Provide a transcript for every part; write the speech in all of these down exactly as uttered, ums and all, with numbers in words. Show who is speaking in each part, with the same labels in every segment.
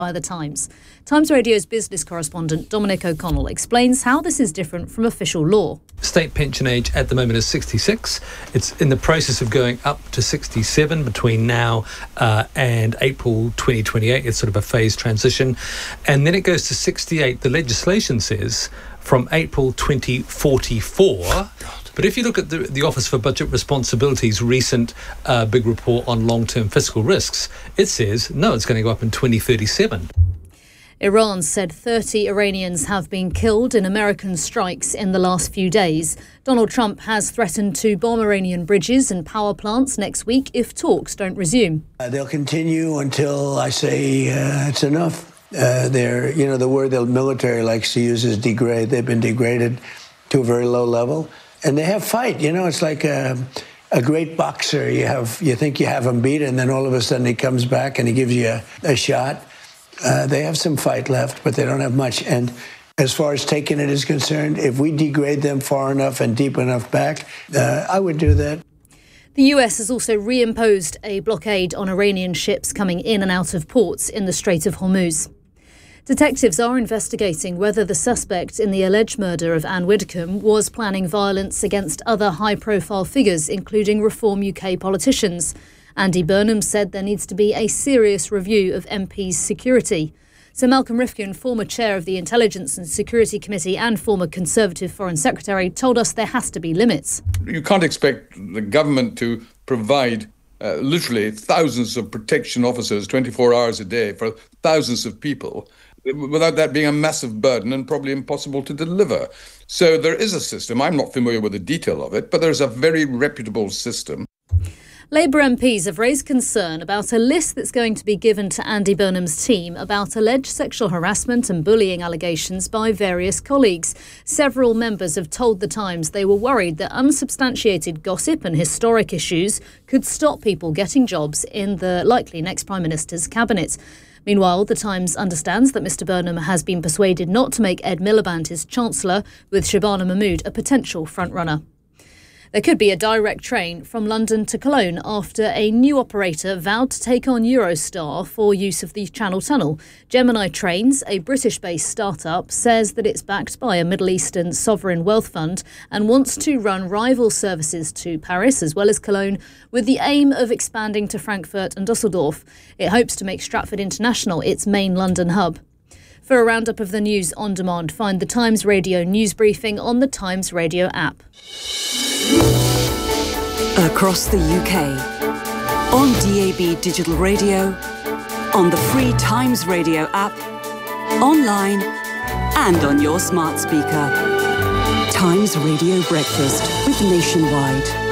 Speaker 1: by The Times. Times Radio's business correspondent Dominic O'Connell explains how this is different from official law.
Speaker 2: State pension age at the moment is sixty-six. It's in the process of going up to sixty-seven between now uh, and April twenty twenty-eight. It's sort of a phased transition. And then it goes to sixty-eight. The legislation says from April twenty forty-four. But if you look at the, the Office for Budget Responsibility's recent uh, big report on long-term fiscal risks, it says, no, it's going to go up in twenty thirty-seven.
Speaker 1: Iran said thirty Iranians have been killed in American strikes in the last few days. Donald Trump has threatened to bomb Iranian bridges and power plants next week if talks don't resume.
Speaker 3: Uh, they'll continue until I say uh, it's enough. Uh, they're, you know, the word the military likes to use is degrade. They've been degraded to a very low level. And they have fight. You know, it's like a, a great boxer. You have, you think you have him beat, and then all of a sudden he comes back and he gives you a, a shot. Uh, they have some fight left, but they don't have much. And as far as taking it is concerned, if we degrade them far enough and deep enough back, uh, I would do that.
Speaker 1: The U S has also reimposed a blockade on Iranian ships coming in and out of ports in the Strait of Hormuz. Detectives are investigating whether the suspect in the alleged murder of Anne Widdecombe was planning violence against other high-profile figures, including Reform U K politicians. Andy Burnham said there needs to be a serious review of M Ps' security. Sir Malcolm Rifkin, former chair of the Intelligence and Security Committee and former Conservative Foreign Secretary, told us there has to be limits.
Speaker 4: You can't expect the government to provide uh, literally thousands of protection officers twenty-four hours a day for thousands of people without that being a massive burden and probably impossible to deliver. So there is a system. I'm not familiar with the detail of it, but there's a very reputable system.
Speaker 1: Labour M Ps have raised concern about a list that's going to be given to Andy Burnham's team about alleged sexual harassment and bullying allegations by various colleagues. Several members have told The Times they were worried that unsubstantiated gossip and historic issues could stop people getting jobs in the likely next Prime Minister's cabinet. Meanwhile, The Times understands that Mr Burnham has been persuaded not to make Ed Miliband his Chancellor, with Shabana Mahmood a potential frontrunner. There could be a direct train from London to Cologne after a new operator vowed to take on Eurostar for use of the Channel Tunnel. Gemini Trains, a British-based startup, says that it's backed by a Middle Eastern sovereign wealth fund and wants to run rival services to Paris as well as Cologne, with the aim of expanding to Frankfurt and Dusseldorf. It hopes to make Stratford International its main London hub. For a roundup of the news on demand, find the Times Radio news briefing on the Times Radio app.
Speaker 5: Across the U K, on D A B digital radio, on the free Times Radio app, online and on your smart speaker. Times Radio Breakfast with Nationwide.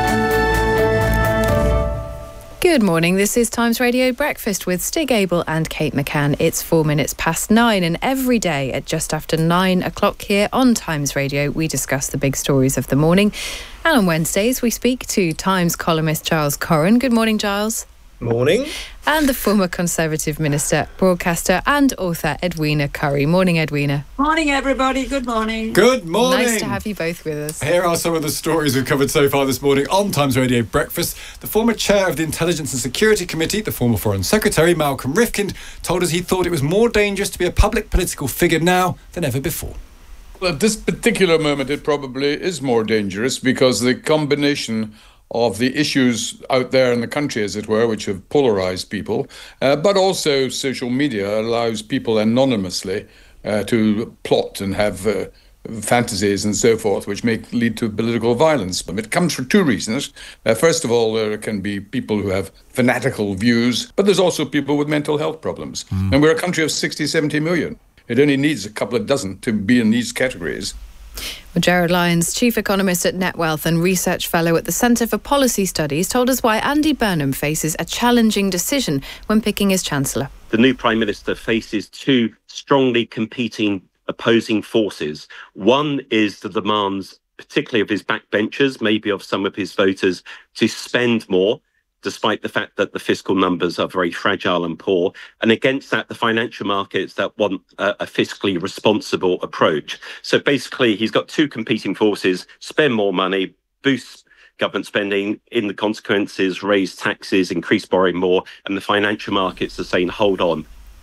Speaker 6: Good morning, this is Times Radio Breakfast with Stig Abel and Kate McCann. It's four minutes past nine, and every day at just after nine o'clock here on Times Radio, we discuss the big stories of the morning. And on Wednesdays, we speak to Times columnist Giles Coren. Good morning, Giles.
Speaker 7: Morning.
Speaker 6: And the former Conservative Minister, broadcaster and author Edwina Currie. Morning, Edwina.
Speaker 8: Morning, everybody. Good morning.
Speaker 7: Good morning.
Speaker 6: Nice to have you both with us.
Speaker 7: Here are some of the stories we've covered so far this morning on Times Radio Breakfast. The former chair of the Intelligence and Security Committee, the former Foreign Secretary, Malcolm Rifkind, told us he thought it was more dangerous to be a public political figure now than ever before.
Speaker 4: Well, at this particular moment, it probably is more dangerous because the combination of the issues out there in the country, as it were, which have polarized people, uh, but also social media allows people anonymously uh, to plot and have uh, fantasies and so forth, which may lead to political violence. But it comes for two reasons. Uh, first of all, there can be people who have fanatical views, but there's also people with mental health problems. Mm. And we're a country of sixty, seventy million. It only needs a couple of dozen to be in these categories.
Speaker 6: Well, Gerard Lyons, Chief Economist at NetWealth and Research Fellow at the Centre for Policy Studies, told us why Andy Burnham faces a challenging decision when picking his Chancellor.
Speaker 9: The new Prime Minister faces two strongly competing opposing forces. One is the demands, particularly of his backbenchers, maybe of some of his voters, to spend more, despite the fact that the fiscal numbers are very fragile and poor. And against that, the financial markets that want a, a fiscally responsible approach. So basically, he's got two competing forces: spend more money, boost government spending, in the consequences, raise taxes, increase borrowing more, and the financial markets are saying, hold on.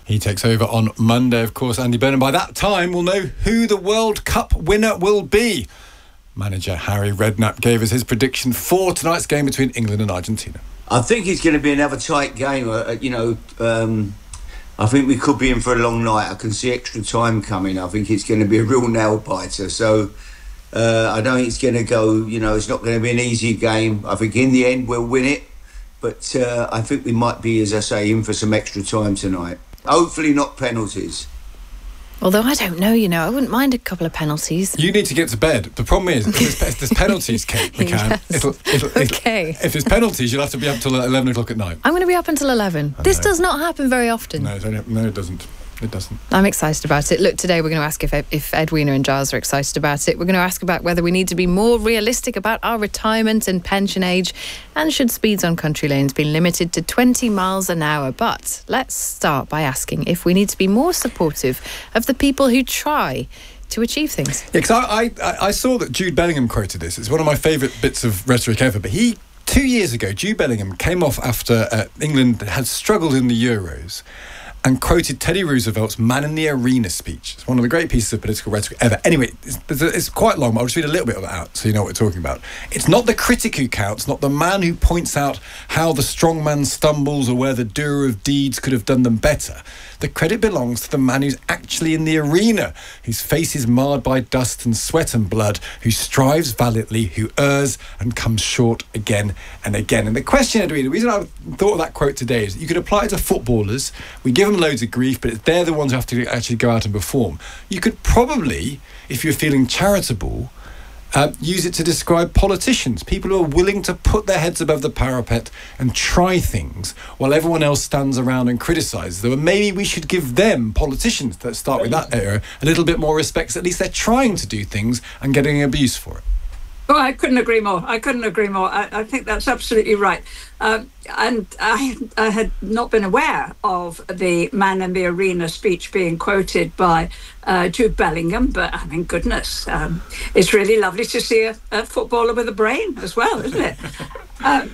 Speaker 7: He takes over on Monday, of course, Andy Burnham. By that time, we'll know who the World Cup winner will be. Manager Harry Redknapp gave us his prediction for tonight's game between England and Argentina.
Speaker 10: I think it's going to be another tight game. Uh, you know, um, I think we could be in for a long night. I can see extra time coming. I think it's going to be a real nail biter. So uh, I don't think it's going to go, you know, it's not going to be an easy game. I think in the end we'll win it. But uh, I think we might be, as I say, in for some extra time tonight. Hopefully not penalties.
Speaker 6: Although I don't know, you know, I wouldn't mind a couple of penalties.
Speaker 7: You need to get to bed. The problem is, if there's, if there's penalties, Kate McCann,
Speaker 6: Yes.
Speaker 7: it'll, it'll, it'll,
Speaker 6: Okay.
Speaker 7: if there's penalties, you'll have to be up till eleven o'clock at night.
Speaker 6: I'm going to be up until eleven.
Speaker 7: I
Speaker 6: This
Speaker 7: know.
Speaker 6: does not happen very often.
Speaker 7: No, it's only, no, it doesn't. It doesn't.
Speaker 6: I'm excited about it. Look, today we're going to ask if if Ed Wiener and Giles are excited about it. We're going to ask about whether we need to be more realistic about our retirement and pension age, and should speeds on country lanes be limited to twenty miles an hour. But let's start by asking if we need to be more supportive of the people who try to achieve things.
Speaker 7: Yeah, because I, I, I saw that Jude Bellingham quoted this. It's one of my favourite bits of rhetoric ever. But he, two years ago, Jude Bellingham came off after uh, England had struggled in the Euros, and quoted Teddy Roosevelt's Man in the Arena speech. It's one of the great pieces of political rhetoric ever. Anyway, it's, it's quite long, but I'll just read a little bit of it out so you know what we're talking about. It's not the critic who counts, not the man who points out how the strong man stumbles or where the doer of deeds could have done them better. The credit belongs to the man who's actually in the arena, whose face is marred by dust and sweat and blood, who strives valiantly, who errs and comes short again and again. And the question, Edwina, the reason I thought of that quote today is that you could apply it to footballers. We give them loads of grief, but they're the ones who have to actually go out and perform. You could probably, if you're feeling charitable, uh, use it to describe politicians, people who are willing to put their heads above the parapet and try things while everyone else stands around and criticises them. Maybe we should give them, politicians that start with that era, a little bit more respect, 'cause at least they're trying to do things and getting abuse for it.
Speaker 8: Oh, I couldn't agree more. I couldn't agree more. I, I think that's absolutely right. Um, and I, I had not been aware of the Man in the Arena speech being quoted by uh, Jude Bellingham, but I mean, goodness, um, it's really lovely to see a, a footballer with a brain as well, isn't it? um,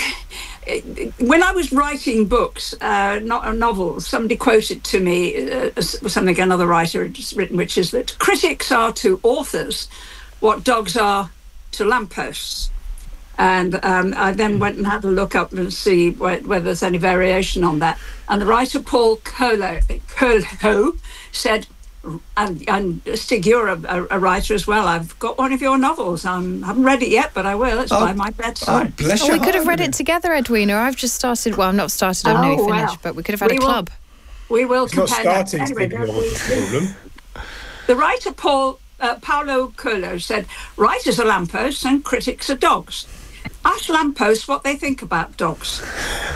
Speaker 8: When I was writing books, uh, not novels, somebody quoted to me uh, something another writer had written, which is that critics are to authors what dogs are to lampposts. And um, I then went and had a look up and see wh- whether there's any variation on that. And the writer Paul Coelho, Coelho said, and, and Stig, you're a, a writer as well. I've got one of your novels. I haven't read it yet, but I will. It's oh, by my bedside.
Speaker 7: Oh, bless
Speaker 6: oh,
Speaker 7: your
Speaker 6: we could
Speaker 7: heart,
Speaker 6: have read it together, Edwina. I've just started. Well, I'm not started. I'm
Speaker 8: oh,
Speaker 6: nearly
Speaker 8: well.
Speaker 6: finished, but we could have had
Speaker 8: we
Speaker 6: a club.
Speaker 8: Will, we will
Speaker 11: it's compare not starting
Speaker 8: anyway,
Speaker 11: to be the problem.
Speaker 8: The writer Paul uh, Paulo Coelho said, writers are lampposts and critics are dogs. Ask lampposts what they think about dogs.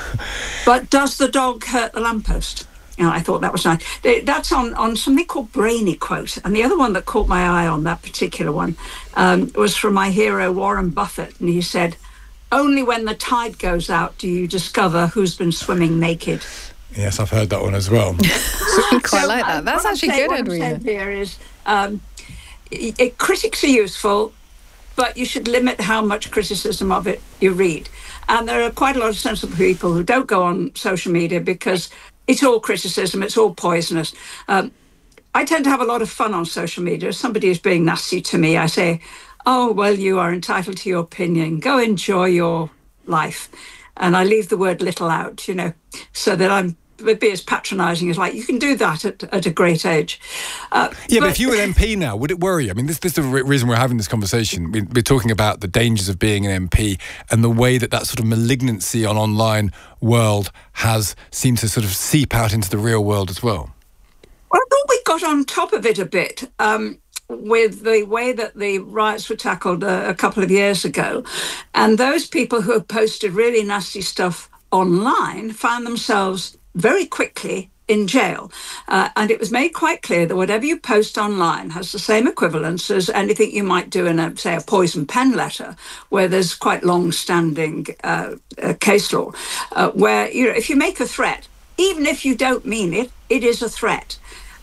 Speaker 8: But does the dog hurt the lamppost? You know, I thought that was nice. That's on, on something called Brainy Quote. And the other one that caught my eye on that particular one um, was from my hero, Warren Buffett. And he said, only when the tide goes out do you discover who's been swimming naked.
Speaker 7: Yes, I've heard that one as well.
Speaker 6: I quite
Speaker 8: so,
Speaker 6: like that.
Speaker 8: Um,
Speaker 6: That's actually
Speaker 8: saying,
Speaker 6: good,
Speaker 8: what
Speaker 6: Edwina.
Speaker 8: I'm saying here is um, it, it, critics are useful, but you should limit how much criticism of it you read. And there are quite a lot of sensible people who don't go on social media because it's all criticism, it's all poisonous. Um, I tend to have a lot of fun on social media. If somebody is being nasty to me, I say, oh, well, you are entitled to your opinion. Go enjoy your life. And I leave the word little out, you know, so that I'm would be as patronising as like, you can do that at, at a great age. Uh,
Speaker 7: yeah, but,
Speaker 8: but
Speaker 7: if you were an M P now, would it worry you? I mean, this, this is the re- reason we're having this conversation. We, we're talking about the dangers of being an M P and the way that that sort of malignancy on online world has seemed to sort of seep out into the real world as well.
Speaker 8: Well, I thought we got on top of it a bit um, with the way that the riots were tackled a, a couple of years ago. And those people who have posted really nasty stuff online found themselves very quickly in jail. Uh, and it was made quite clear that whatever you post online has the same equivalence as anything you might do in, a, say, a poison pen letter, where there's quite long-standing uh, uh, case law, uh, where, you know, if you make a threat, even if you don't mean it, it is a threat.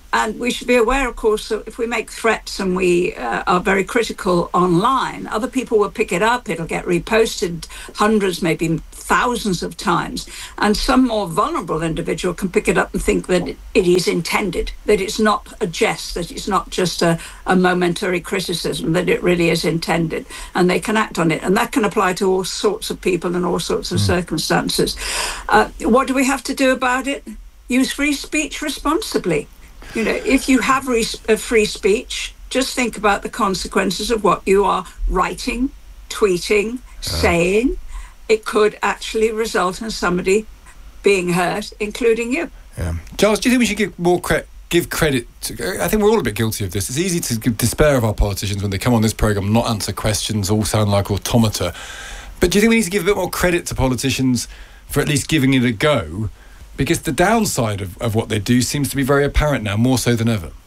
Speaker 8: And we should be aware, of course, that if we make threats and we uh, are very critical online, other people will pick it up. It'll get reposted hundreds, maybe thousands of times. And some more vulnerable individual can pick it up and think that it, it is intended, that it's not a jest, that it's not just a, a momentary criticism, that it really is intended. And they can act on it. And that can apply to all sorts of people and all sorts of mm. circumstances. Uh, what do we have to do about it? Use free speech responsibly. You know, if you have re- uh, free speech, just think about the consequences of what you are writing, tweeting, uh. saying. It could actually result in somebody being hurt, including you.
Speaker 7: Yeah. Giles, do you think we should give more credit? Give credit to, I think we're all a bit guilty of this. It's easy to give despair of our politicians when they come on this programme, not answer questions, all sound like automata. But do you think we need to give a bit more credit to politicians for at least giving it a go? Because the downside of, of what they do seems to be very apparent now, more so than ever.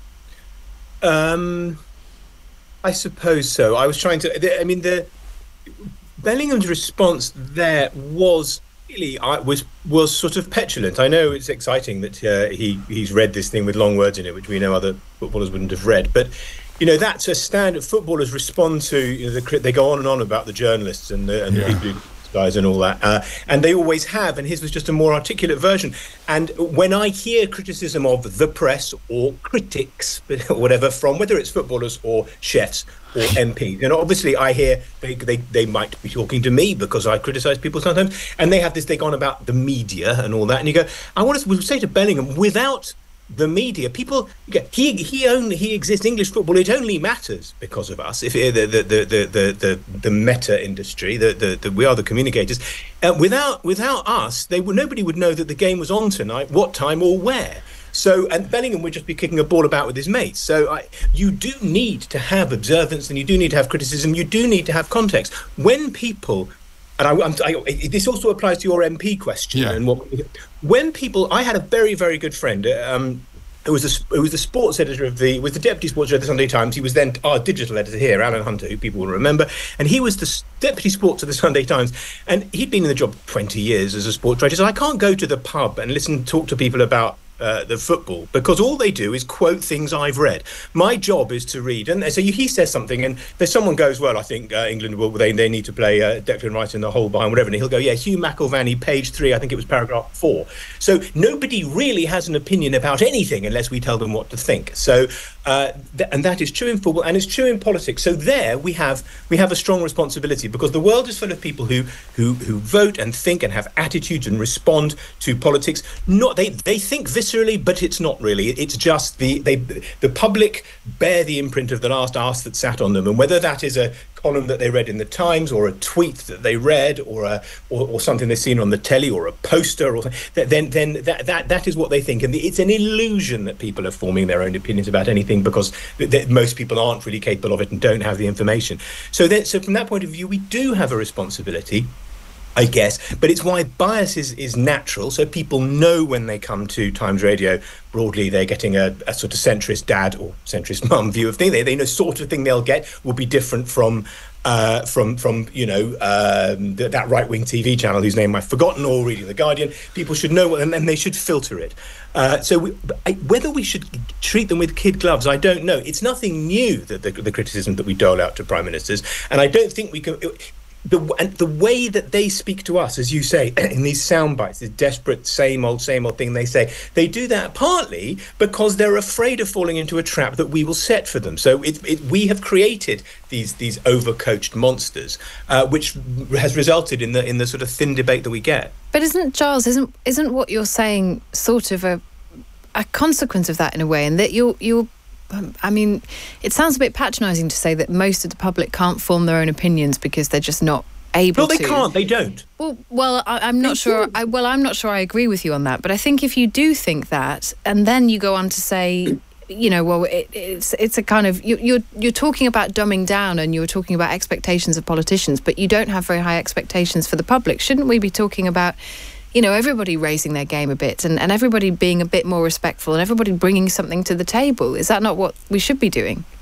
Speaker 11: Um, I suppose so. I was trying to... I mean, the Bellingham's response there was really uh, was was sort of petulant. I know it's exciting that uh, he he's read this thing with long words in it, which we know other footballers wouldn't have read. But you know, that's a standard. Footballers respond to, you know, the, they go on and on about the journalists and the, and yeah. the people who guys and all that, uh, and they always have, and his was just a more articulate version. And when I hear criticism of the press or critics, whatever, from whether it's footballers or chefs or M Ps, and obviously I hear they, they they might be talking to me because I criticise people sometimes, and they have this thing on about the media and all that, and you go, I want to say to Bellingham, without the media, people, he he only he exists. English football, it only matters because of us. If the the the the the, the, the meta industry, the, the the we are the communicators. Uh, without without us, they would nobody would know that the game was on tonight, what time or where. So, and Bellingham would just be kicking a ball about with his mates. So, I, you do need to have observance, and you do need to have criticism. You do need to have context. When people And I, I'm, I, this also applies to your M P question. Yeah. And what, when people, I had a very, very good friend. Um, it was a, it was the sports editor of the, was the deputy sports editor of the Sunday Times. He was then our digital editor here, Alan Hunter, who people will remember. And he was the deputy sports of the Sunday Times. And he'd been in the job twenty years as a sports writer. So I can't go to the pub and listen, talk to people about Uh, the football, because all they do is quote things I've read. My job is to read, and so he says something, and there's someone goes, well, I think uh, England will, they they need to play uh, Declan Rice in the hole behind whatever, and he'll go, yeah, Hugh McIlvanney, page three, I think it was paragraph four. So nobody really has an opinion about anything unless we tell them what to think. So uh, th- and that is true in football, and it's true in politics. So there we have we have a strong responsibility, because the world is full of people who who who vote and think and have attitudes and respond to politics. Not they they think viscerally, but it's not really. It's just the they the public bear the imprint of the last arse that sat on them, and whether that is a column that they read in the Times, or a tweet that they read, or a or, or something they've seen on the telly, or a poster, or then then that that that is what they think, and it's an illusion that people are forming their own opinions about anything, because th- th- most people aren't really capable of it and don't have the information. So that so from that point of view, we do have a responsibility, I guess, but it's why bias is, is natural. So people know when they come to Times Radio, broadly, they're getting a, a sort of centrist dad or centrist mum view of things. They, they know sort of thing they'll get will be different from, uh, from, from you know, um, th- that right-wing T V channel whose name I've forgotten, or reading The Guardian. People should know, and then they should filter it. Uh, so we, I, whether we should treat them with kid gloves, I don't know. It's nothing new, that the, the criticism that we dole out to prime ministers, and I don't think we can... It, The, and the way that they speak to us, as you say, in these sound bites, this desperate same old, same old thing they say, they do that partly because they're afraid of falling into a trap that we will set for them. So it, it, we have created these these overcoached monsters, uh, which has resulted in the in the sort of thin debate that we get.
Speaker 6: But isn't, Giles, isn't isn't what you're saying sort of a a consequence of that in a way, and that you're you're I mean, it sounds a bit patronising to say that most of the public can't form their own opinions because they're just not able to.
Speaker 11: No, they to. can't. They don't.
Speaker 6: Well, well, I, I'm not they sure. I, well, I'm not sure I agree with you on that. But I think if you do think that, and then you go on to say, you know, well, it, it's it's a kind of you, you're you're talking about dumbing down, and you're talking about expectations of politicians, but you don't have very high expectations for the public. Shouldn't we be talking about, you know, everybody raising their game a bit, and, and everybody being a bit more respectful, and everybody bringing something to the table? Is that not what we should be doing?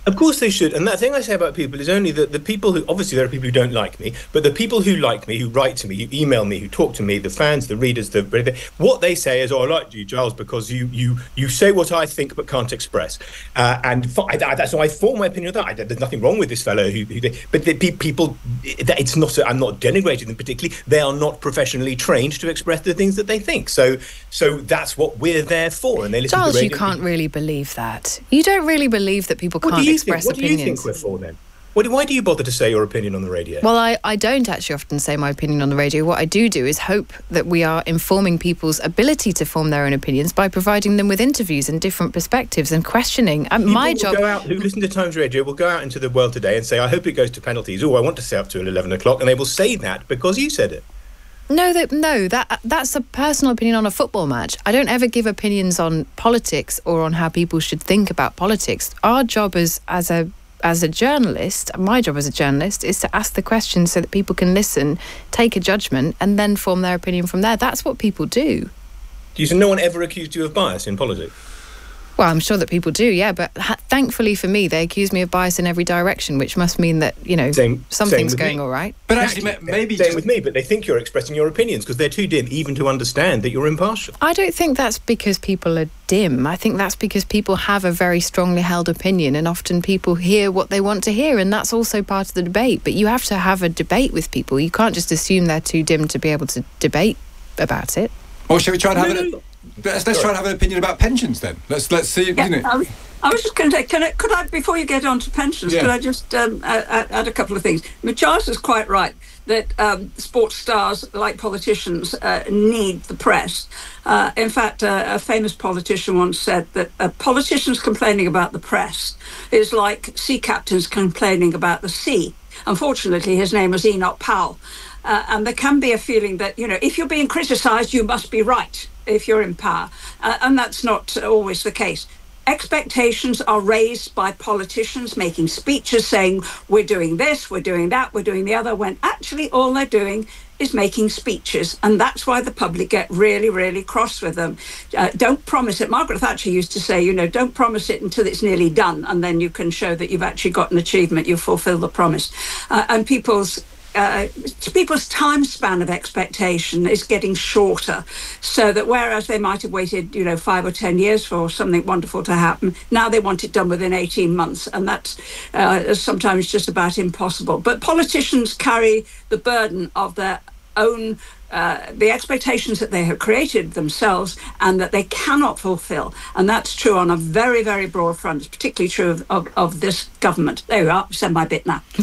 Speaker 11: Of course they should. And that thing I say about people is only that the people who, obviously there are people who don't like me, but the people who like me, who write to me, who email me, who talk to me, the fans, the readers, the what they say is, oh, I like you, Giles, because you you you say what I think but can't express. Uh, and that's why I form my opinion of that. I, there's nothing wrong with this fellow. Who, who they, but the people, it's not, I'm not denigrating them particularly. They are not professionally trained to express the things that they think. So so that's what we're there for. And they listen
Speaker 6: Giles,
Speaker 11: to
Speaker 6: you can't really believe that. You don't really believe that people
Speaker 11: what
Speaker 6: can't
Speaker 11: do you
Speaker 6: express
Speaker 11: think? What
Speaker 6: opinions.
Speaker 11: do you think we're for then? What, why do you bother to say your opinion on the radio?
Speaker 6: Well, I, I don't actually often say my opinion on the radio. What I do do is hope that we are informing people's ability to form their own opinions by providing them with interviews and different perspectives and questioning. Um, my job.
Speaker 11: Go out, who listen to Times Radio will go out into the world today and say, I hope it goes to penalties. Oh, I want to stay up till eleven o'clock. And they will say that because you said it.
Speaker 6: No, that no, that that's a personal opinion on a football match. I don't ever give opinions on politics or on how people should think about politics. Our job as as a as a journalist, my job as a journalist, is to ask the questions so that people can listen, take a judgment, and then form their opinion from there. That's what people do.
Speaker 11: Do you say no one ever accused you of bias in politics?
Speaker 6: Well, I'm sure that people do, yeah, but ha- thankfully for me, they accuse me of bias in every direction, which must mean that, you know,
Speaker 11: same,
Speaker 6: something's
Speaker 11: same
Speaker 6: going
Speaker 11: me.
Speaker 6: all right.
Speaker 7: But actually,
Speaker 11: exactly.
Speaker 7: maybe...
Speaker 11: Same
Speaker 7: just...
Speaker 11: with me, but they think you're expressing your opinions because they're too dim even to understand that you're impartial.
Speaker 6: I don't think that's because people are dim. I think that's because people have a very strongly held opinion, and often people hear what they want to hear, and that's also part of the debate. But you have to have a debate with people. You can't just assume they're too dim to be able to debate about it.
Speaker 7: Or shall we try and have
Speaker 11: no,
Speaker 7: an...
Speaker 11: no.
Speaker 7: Let's, let's try and have an opinion about pensions then. Let's let's see.
Speaker 8: Yeah,
Speaker 7: Isn't it?
Speaker 8: I, was, I was just going to say, can I, could I, before you get on to pensions,
Speaker 7: Yeah.
Speaker 8: could I just um, add, add a couple of things? I mean, Charles is quite right that um, sports stars, like politicians, uh, need the press. Uh, in fact, uh, a famous politician once said that uh, politicians complaining about the press is like sea captains complaining about the sea. Unfortunately, his name was Enoch Powell. Uh, and there can be a feeling that, you know, if you're being criticised, you must be right if you're in power. Uh, and that's not always the case. Expectations are raised by politicians making speeches saying, we're doing this, we're doing that, we're doing the other, when actually all they're doing is making speeches. And that's why the public get really, really cross with them. Uh, don't promise it. Margaret Thatcher used to say, you know, don't promise it until it's nearly done. And then you can show that you've actually got an achievement, you've fulfilled the promise. Uh, and people's Uh, people's time span of expectation is getting shorter, so that whereas they might have waited, you know, five or ten years for something wonderful to happen, now they want it done within eighteen months, and that's uh, sometimes just about impossible. But politicians carry the burden of their own uh, the expectations that they have created themselves and that they cannot fulfill, and that's true on a very, very broad front. It's particularly true of, of, of this government. There you are, said my bit now.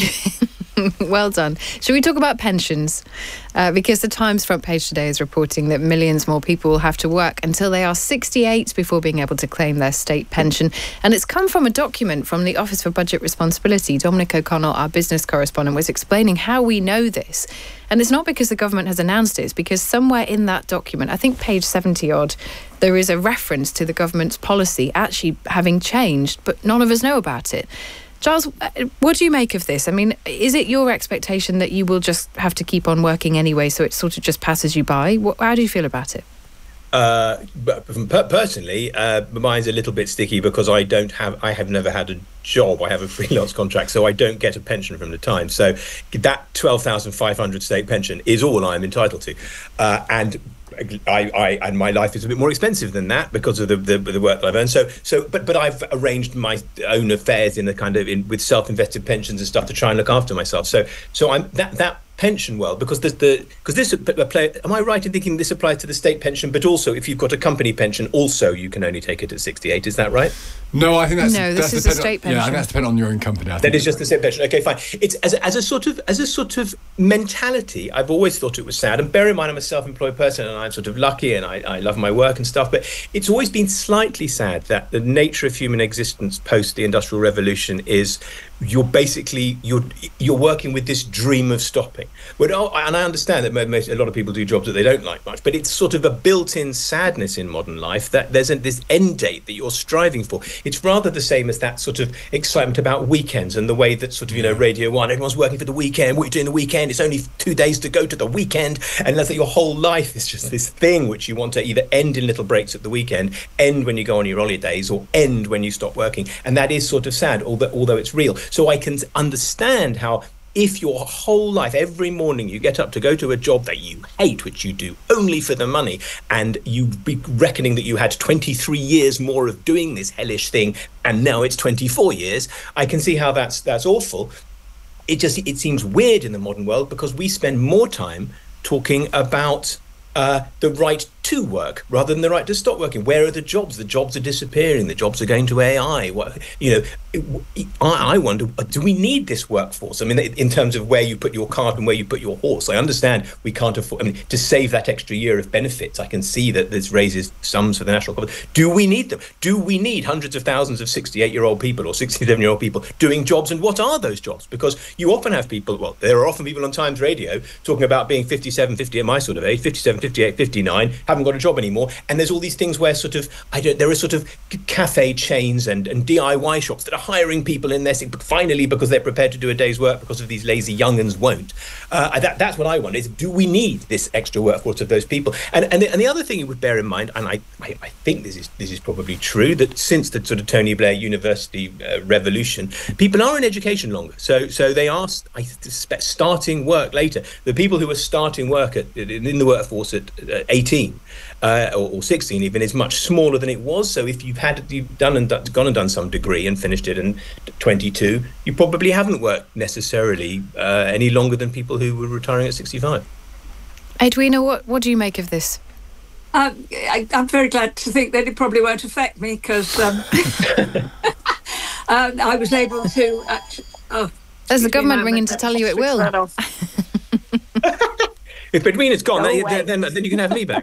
Speaker 6: Well done. Should we talk about pensions? Uh, because the Times front page today is reporting that millions more people will have to work until they are sixty-eight before being able to claim their state pension. And it's come from a document from the Office for Budget Responsibility. Dominic O'Connell, our business correspondent, was explaining how we know this. And it's not because the government has announced it, it's because somewhere in that document, I think page seventy odd, there is a reference to the government's policy actually having changed, but none of us know about it. Giles, what do you make of this? I mean, is it your expectation that you will just have to keep on working anyway, so it sort of just passes you by? What, how do you feel about it?
Speaker 11: Uh, but personally, uh, mine's a little bit sticky because I don't have, I have never had a job. I have a freelance contract, so I don't get a pension from the Times. So that twelve thousand five hundred state pension is all I'm entitled to, uh, and. I, I and my life is a bit more expensive than that because of the the, the work that I've earned. So so but but I've arranged my own affairs in a kind of in with self-invested pensions and stuff to try and look after myself. So so I'm that that pension world, because there's the because this play, am I right in thinking this applies to the state pension, but also if you've got a company pension, also you can only take it at sixty-eight? Is that right?
Speaker 7: No, I think that's
Speaker 6: no. This
Speaker 7: that's
Speaker 6: is a state
Speaker 7: on,
Speaker 6: pension.
Speaker 7: Yeah, I think that's dependent on your own company. I
Speaker 11: that
Speaker 7: think
Speaker 11: is just the state pension. Okay, fine. It's as a, as a sort of as a sort of mentality. I've always thought it was sad. And bear in mind, I'm a self-employed person, and I'm sort of lucky, and I, I love my work and stuff. But it's always been slightly sad that the nature of human existence post the Industrial Revolution is you're basically you're you're working with this dream of stopping. But, oh, and I understand that most, a lot of people do jobs that they don't like much, but it's sort of a built-in sadness in modern life that there's a, this end date that you're striving for. It's rather the same as that sort of excitement about weekends and the way that sort of, you know, Radio One, everyone's working for the weekend. What are you doing the weekend? It's only two days to go to the weekend, and that's that your whole life is just this thing which you want to either end in little breaks at the weekend, end when you go on your holidays, or end when you stop working. And that is sort of sad, although although it's real. So I can understand how if your whole life, every morning you get up to go to a job that you hate, which you do only for the money, and you be reckoning that you had twenty-three years more of doing this hellish thing, and now it's twenty-four years, I can see how that's that's awful. It just it seems weird in the modern world because we spend more time talking about uh, the right to work rather than the right to stop working. Where are the jobs? The jobs are disappearing. The jobs are going to A I. What, you know, it, I, I wonder, do we need this workforce? I mean, in terms of where you put your cart and where you put your horse, I understand we can't afford, I mean, to save that extra year of benefits, I can see that this raises sums for the national government. Do we need them? Do we need hundreds of thousands of sixty-eight-year-old people or sixty-seven-year-old people doing jobs? And what are those jobs? Because you often have people, well, there are often people on Times Radio talking about being fifty-seven, fifty at my sort of age, fifty-seven, fifty-eight, fifty-nine, haven't got a job anymore, and there's all these things where sort of I don't there are sort of cafe chains and, and D I Y shops that are hiring people in there, but finally because they're prepared to do a day's work because of these lazy young'uns won't. Uh, that, that's what I wonder is, do we need this extra workforce of those people? And and the, and the other thing you would bear in mind, and I, I, I think this is this is probably true, that since the sort of Tony Blair University uh, revolution, people are in education longer, so so they are I suspect starting work later. The people who are starting work at, in the workforce at uh, eighteen Uh, or, or sixteen even is much smaller than it was. So if you've had you've done and done, gone and done some degree and finished it in twenty-two, you probably haven't worked necessarily uh, any longer than people who were retiring at sixty-five.
Speaker 6: Edwina, what what do you make of this?
Speaker 8: Uh, I, I'm very glad to think that it probably won't affect me because um, uh, I was able to. Actually, oh,
Speaker 6: there's the government ringing to tell you it will.
Speaker 11: If Edwina's gone, no then, then, then you can have me back.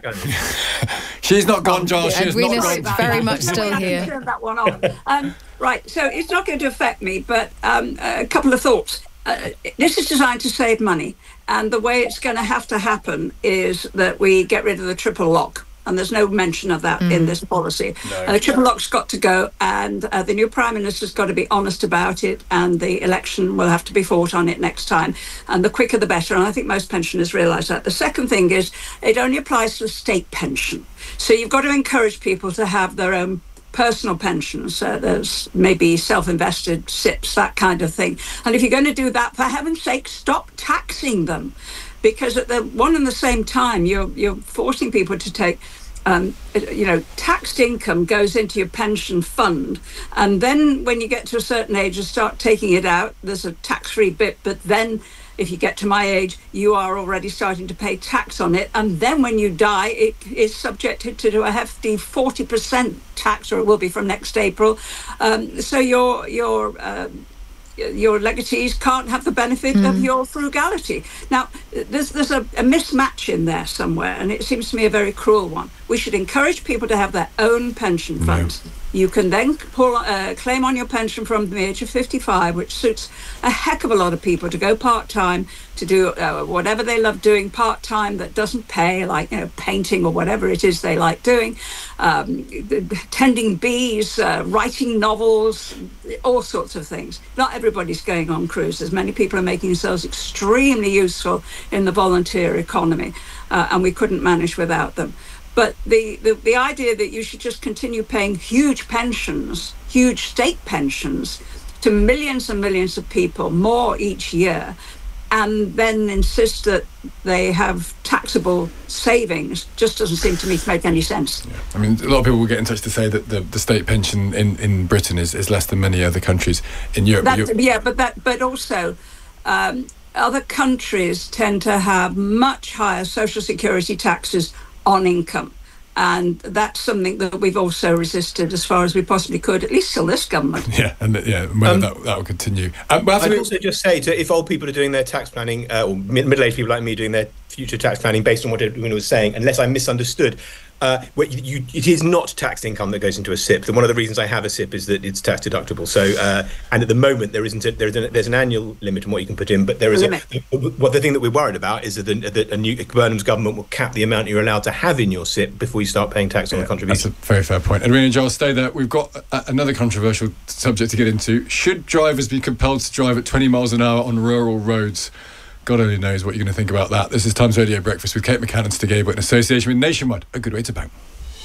Speaker 7: She's not gone, Giles.
Speaker 6: Yeah,
Speaker 7: She's
Speaker 6: Edwina's
Speaker 7: not gone.
Speaker 6: very much still here.
Speaker 8: Turn that one off. Um, right, so it's not going to affect me, but um, a couple of thoughts. Uh, this is designed to save money, and the way it's going to have to happen is that we get rid of the triple lock. And there's no mention of that mm. in this policy. No. Uh, the triple lock's got to go, and uh, the new Prime Minister's got to be honest about it, and the election will have to be fought on it next time. And the quicker the better, and I think most pensioners realise that. The second thing is it only applies to the state pension. So you've got to encourage people to have their own personal pensions. Uh, there's maybe self-invested S I Ps, that kind of thing. And if you're going to do that, for heaven's sake, stop taxing them. Because at the one and the same time, you're you're forcing people to take, um, you know, taxed income goes into your pension fund, and then when you get to a certain age, you start taking it out. There's a tax-free bit, but then if you get to my age, you are already starting to pay tax on it, and then when you die, it is subjected to a hefty forty percent tax, or it will be from next April. Um, so your your uh, your legatees can't have the benefit mm. of your frugality. Now, there's there's a, a mismatch in there somewhere, and it seems to me a very cruel one. We should encourage people to have their own pension funds. No. You can then pull, uh, claim on your pension from the age of fifty-five, which suits a heck of a lot of people to go part-time, to do uh, whatever they love doing part-time that doesn't pay, like, you know, painting or whatever it is they like doing, um, tending bees, uh, writing novels, all sorts of things. Not everybody's going on cruises. Many people are making themselves extremely useful in the volunteer economy, uh, and we couldn't manage without them. But the, the, the idea that you should just continue paying huge pensions, huge state pensions, to millions and millions of people, more each year, and then insist that they have taxable savings, just doesn't seem to me to make any sense.
Speaker 7: Yeah. I mean, a lot of people will get in touch to say that the, the state pension in, in Britain is, is less than many other countries in Europe.
Speaker 8: That, yeah, but that, but also... Um, other countries tend to have much higher social security taxes on income. And that's something that we've also resisted as far as we possibly could, at least till this government.
Speaker 7: Yeah, and yeah, whether um, that, that will continue. Um, well,
Speaker 11: I'd also just say, to, if old people are doing their tax planning, uh, or middle-aged people like me doing their future tax planning based on what Edwina was saying, unless I misunderstood, Uh, well, you, you, it is not taxed income that goes into a S I P. One of the reasons I have a S I P is that it's tax deductible. So, uh, and at the moment there isn't. A, there's, an, there's an annual limit on what you can put in, but there is a. Well, the thing that we're worried about is that, the, that a new Burnham's government will cap the amount you're allowed to have in your S I P before you start paying tax yeah, on the contribution.
Speaker 7: That's a very fair point. Edwina and Giles, stay there. We've got a, another controversial subject to get into. Should drivers be compelled to drive at twenty miles an hour on rural roads? God only knows what you're going to think about that. This is Times Radio Breakfast with Kate McCann and Stig Abel in association with Nationwide. A good way to bank.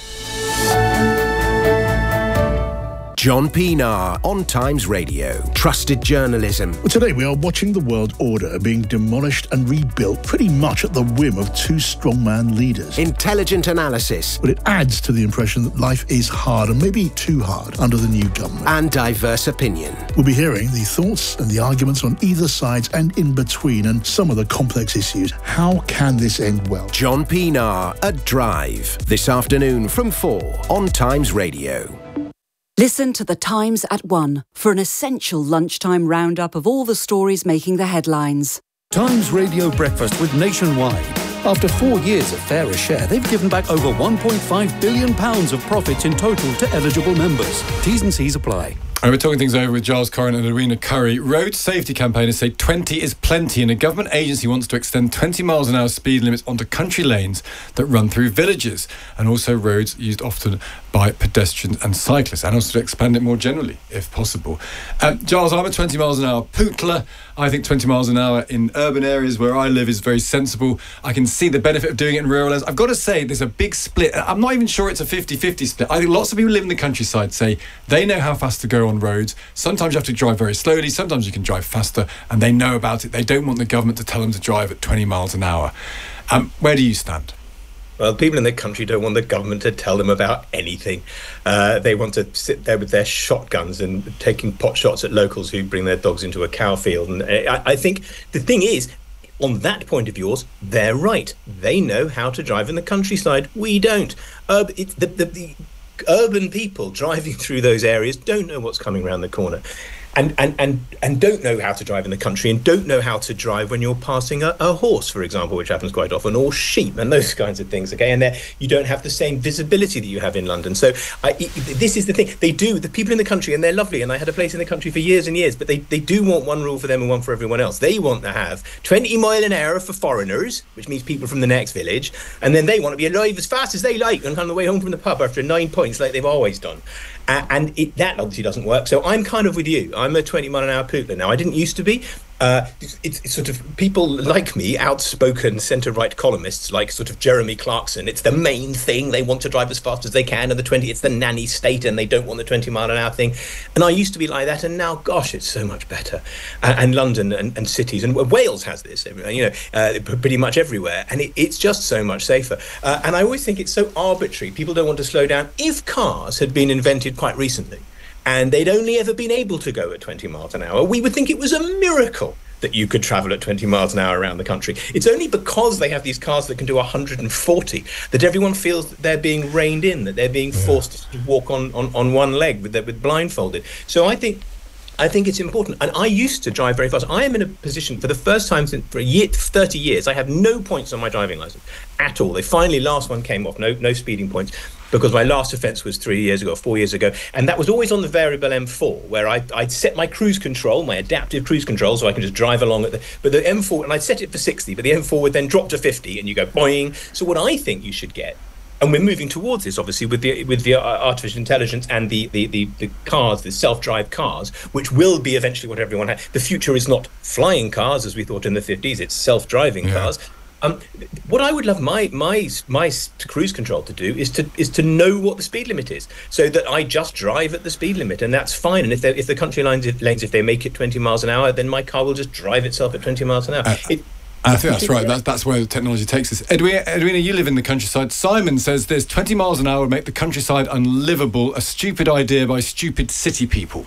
Speaker 12: John Pienaar on Times Radio. Trusted journalism.
Speaker 13: Well, today we are watching the world order being demolished and rebuilt pretty much at the whim of two strongman leaders.
Speaker 12: Intelligent analysis.
Speaker 13: But it adds to the impression that life is hard and maybe too hard under the new government.
Speaker 12: And diverse opinion.
Speaker 13: We'll be hearing the thoughts and the arguments on either side and in between and some of the complex issues. How can this end well?
Speaker 12: John Pienaar at Drive. This afternoon from four on Times Radio.
Speaker 5: Listen to The Times at one for an essential lunchtime roundup of all the stories making the headlines.
Speaker 14: Times Radio Breakfast with Nationwide. After four years of fairer share, they've given back over one point five billion pounds of profits in total to eligible members. T's and C's apply.
Speaker 7: Right, we're talking things over with Giles Corrin and Edwina Curry. Road safety campaigners say twenty is plenty, and a government agency wants to extend twenty miles an hour speed limits onto country lanes that run through villages and also roads used often by pedestrians and cyclists, and also to expand it more generally, if possible. Um, Giles, I'm a twenty miles an hour pootler. I think twenty miles an hour in urban areas where I live is very sensible. I can see the benefit of doing it in rural areas. I've got to say, there's a big split. I'm not even sure it's a fifty-fifty split. I think lots of people who live in the countryside say they know how fast to go on roads. Sometimes you have to drive very slowly, sometimes you can drive faster, and they know about it. They don't want the government to tell them to drive at twenty miles an hour. Um, where do you stand?
Speaker 11: Well, people in the country don't want the government to tell them about anything. Uh, they want to sit there with their shotguns and taking pot shots at locals who bring their dogs into a cow field. And I, I think the thing is, on that point of yours, they're right. They know how to drive in the countryside. We don't. Uh, it, the, the, the urban people driving through those areas don't know what's coming around the corner. And, and and and don't know how to drive in the country, and don't know how to drive when you're passing a, a horse, for example, which happens quite often, or sheep, and those kinds of things. Okay, and there you don't have the same visibility that you have in London. So I, it, this is the thing. They do, the people in the country, and they're lovely, and I had a place in the country for years and years, but they, they do want one rule for them and one for everyone else. They want to have twenty mile an hour for foreigners, which means people from the next village, and then they want to be alive as fast as they like and on the way home from the pub after nine points like they've always done. Uh, and it, that obviously doesn't work. So I'm kind of with you. I'm a twenty mile an hour pootler now. I didn't used to be. Uh, it's, it's sort of people like me, outspoken centre-right columnists like sort of Jeremy Clarkson. It's the main thing. They want to drive as fast as they can. And the twenty, it's the nanny state, and they don't want the twenty mile an hour thing. And I used to be like that, and now, gosh, it's so much better. Uh, and London and, and cities, and Wales has this, you know, uh, pretty much everywhere. And it, it's just so much safer. Uh, and I always think it's so arbitrary. People don't want to slow down. If cars had been invented quite recently, and they'd only ever been able to go at twenty miles an hour, we would think it was a miracle that you could travel at twenty miles an hour around the country. It's only because they have these cars that can do one hundred forty that everyone feels that they're being reined in, that they're being forced to walk on, on, on one leg with, with blindfolded. So I think I think it's important. And I used to drive very fast. I am in a position for the first time since for a year, thirty years, I have no points on my driving license at all. They finally, last one came off, no no speeding points, because my last offence was three years ago, four years ago. And that was always on the variable M four, where I, I'd set my cruise control, my adaptive cruise control, so I can just drive along at the, but the M four, and I'd set it for sixty, but the M four would then drop to fifty, and you go boing. So what I think you should get, and we're moving towards this, obviously, with the with the artificial intelligence and the, the, the, the cars, the self-drive cars, which will be eventually what everyone has. The future is not flying cars, as we thought in the fifties, it's self-driving yeah. cars. Um, what I would love my my my cruise control to do is to is to know what the speed limit is, so that I just drive at the speed limit, and that's fine. And if they if the country lines lanes if they make it twenty miles an hour, then my car will just drive itself at twenty miles an hour. Uh, it,
Speaker 7: I think that's right. That's, that's where the technology takes us. Edwina, Edwina, you live in the countryside. Simon says there's twenty miles an hour would make the countryside unlivable. A stupid idea by stupid city people.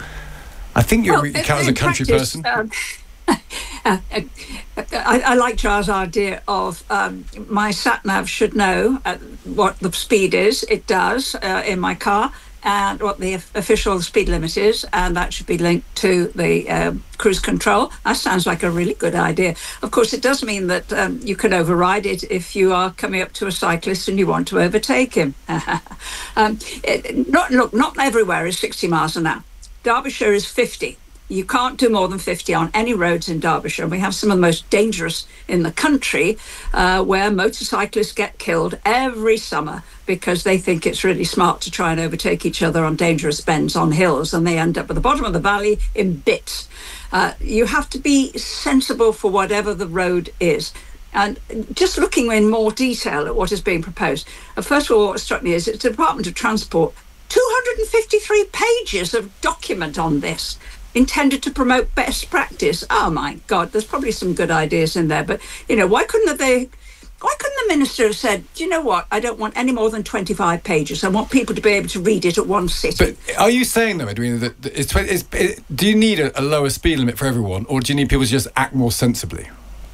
Speaker 7: I think you're, well, you count as a country practice, person. Um,
Speaker 8: uh, I, I like Charles' idea of um, my sat nav should know uh, what the speed is. It does uh, in my car. and what the official speed limit is, and that should be linked to the uh, cruise control. That sounds like a really good idea. Of course, it does mean that um, you can override it if you are coming up to a cyclist and you want to overtake him. um, it, not, look, not everywhere is sixty miles an hour. Derbyshire is fifty. You can't do more than fifty on any roads in Derbyshire. We have some of the most dangerous in the country, uh, where motorcyclists get killed every summer because they think it's really smart to try and overtake each other on dangerous bends on hills, and they end up at the bottom of the valley in bits. Uh, you have to be sensible for whatever the road is. And just looking in more detail at what is being proposed, uh, first of all, what struck me is it's the Department of Transport, two hundred fifty-three pages of document on this, intended to promote best practice. Oh my God, there's probably some good ideas in there, but you know, why couldn't they? Why couldn't the minister have said, do you know what? I don't want any more than twenty-five pages. I want people to be able to read it at one sitting.
Speaker 7: But are you saying though, Edwina, that that it's, it's, it, do you need a, a lower speed limit for everyone, or do you need people to just act more sensibly?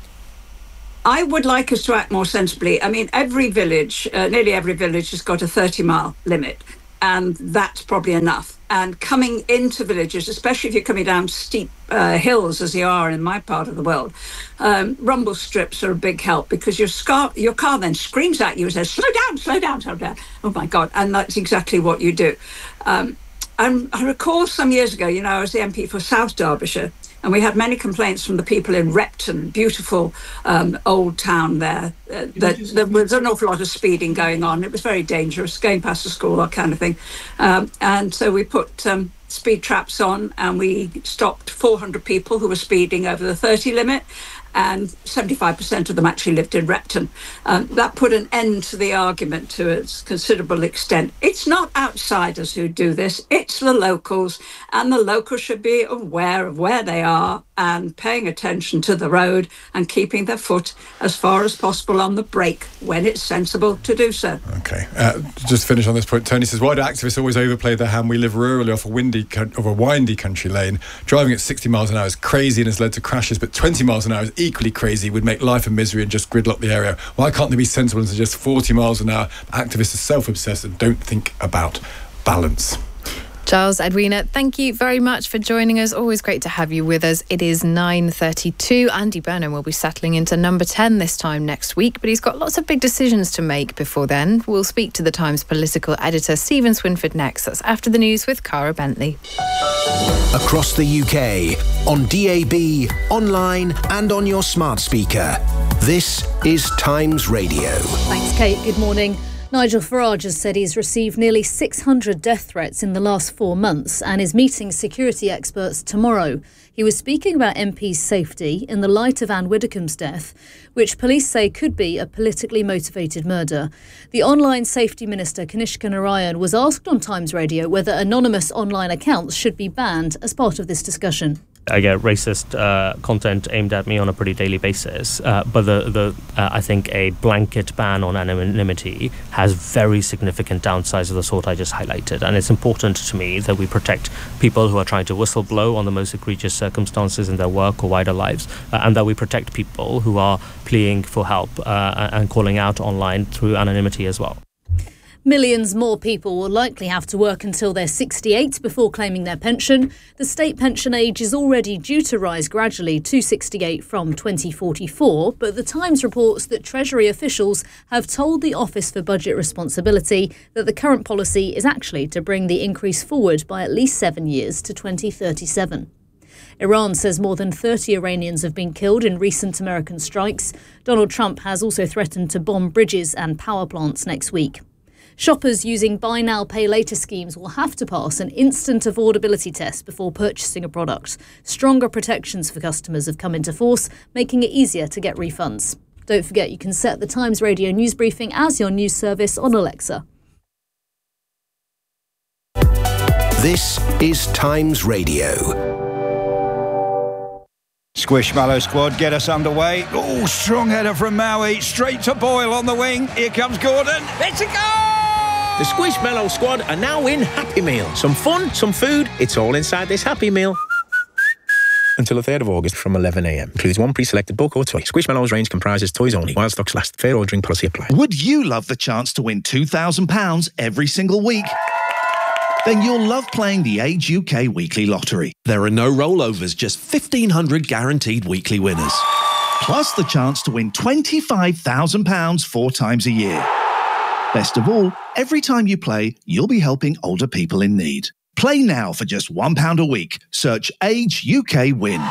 Speaker 8: I would like us to act more sensibly. I mean, every village, uh, nearly every village has got a thirty mile limit, and that's probably enough. And coming into villages, especially if you're coming down steep uh, hills, as you are in my part of the world, um, rumble strips are a big help, because your, scar- your car then screams at you and says, slow down, slow down, slow down. Oh, my God. And that's exactly what you do. Um, and I recall some years ago, you know, I was the M P for South Derbyshire, and we had many complaints from the people in Repton, beautiful um, old town there, uh, that there was an awful lot of speeding going on. It was very dangerous, going past the school, that kind of thing. Um, and so we put um, speed traps on, and we stopped four hundred people who were speeding over the thirty limit, and seventy-five percent of them actually lived in Repton. Um, that put an end to the argument to a considerable extent. It's not outsiders who do this, it's the locals, and the locals should be aware of where they are and paying attention to the road and keeping their foot as far as possible on the brake when it's sensible to do so.
Speaker 7: Okay, uh, just finish on this point. Tony says, why do activists always overplay their hand? We live rurally off a windy, of a windy country lane. Driving at sixty miles an hour is crazy and has led to crashes, but twenty miles an hour is equally crazy, would make life a misery and just gridlock the area. Why can't they be sensible and suggest forty miles an hour? Activists are self-obsessed and don't think about balance.
Speaker 6: Giles, Edwina, thank you very much for joining us. Always great to have you with us. It is nine thirty-two. Andy Burnham will be settling into number ten this time next week, but he's got lots of big decisions to make before then. We'll speak to the Times political editor Stephen Swinford next. That's after the news with Cara Bentley.
Speaker 12: Across the U K, on D A B, online and on your smart speaker. This is Times Radio.
Speaker 1: Thanks, Kate. Good morning. Nigel Farage has said he's received nearly six hundred death threats in the last four months and is meeting security experts tomorrow. He was speaking about M P's safety in the light of Anne Widdecombe's death, which police say could be a politically motivated murder. The online safety minister, Kanishka Narayan, was asked on Times Radio whether anonymous online accounts should be banned as part of this discussion.
Speaker 15: I get racist uh, content aimed at me on a pretty daily basis, uh, but the, the uh, I think a blanket ban on anonymity has very significant downsides of the sort I just highlighted, and it's important to me that we protect people who are trying to whistleblow on the most egregious circumstances in their work or wider lives, uh, and that we protect people who are pleading for help uh, and calling out online through anonymity as well.
Speaker 1: Millions more people will likely have to work until they're sixty-eight before claiming their pension. The state pension age is already due to rise gradually to sixty-eight from twenty forty-four, but the Times reports that Treasury officials have told the Office for Budget Responsibility that the current policy is actually to bring the increase forward by at least seven years to twenty thirty-seven. Iran says more than thirty Iranians have been killed in recent American strikes. Donald Trump has also threatened to bomb bridges and power plants next week. Shoppers using buy now, pay later schemes will have to pass an instant affordability test before purchasing a product. Stronger protections for customers have come into force, making it easier to get refunds. Don't forget you can set the Times Radio news briefing as your news service on Alexa.
Speaker 12: This is Times Radio.
Speaker 16: Squishmallow squad, get us underway. Oh, strong header from Maui, straight to Boyle on the wing. Here comes Gordon. It's a goal!
Speaker 17: The Squishmallow squad are now in Happy Meal. Some fun, some food, it's all inside this Happy Meal. Until the third of August from eleven a m. Includes one pre-selected book or toy. Squishmallows range comprises toys only, while stocks last. Fair ordering policy applies.
Speaker 18: Would you love the chance to win two thousand pounds every single week? then you'll love playing the Age U K Weekly Lottery. There are no rollovers, just fifteen hundred guaranteed weekly winners. Plus the chance to win twenty-five thousand pounds four times a year. Best of all, every time you play, you'll be helping older people in need. Play now for just one pound a week. Search Age U K Win.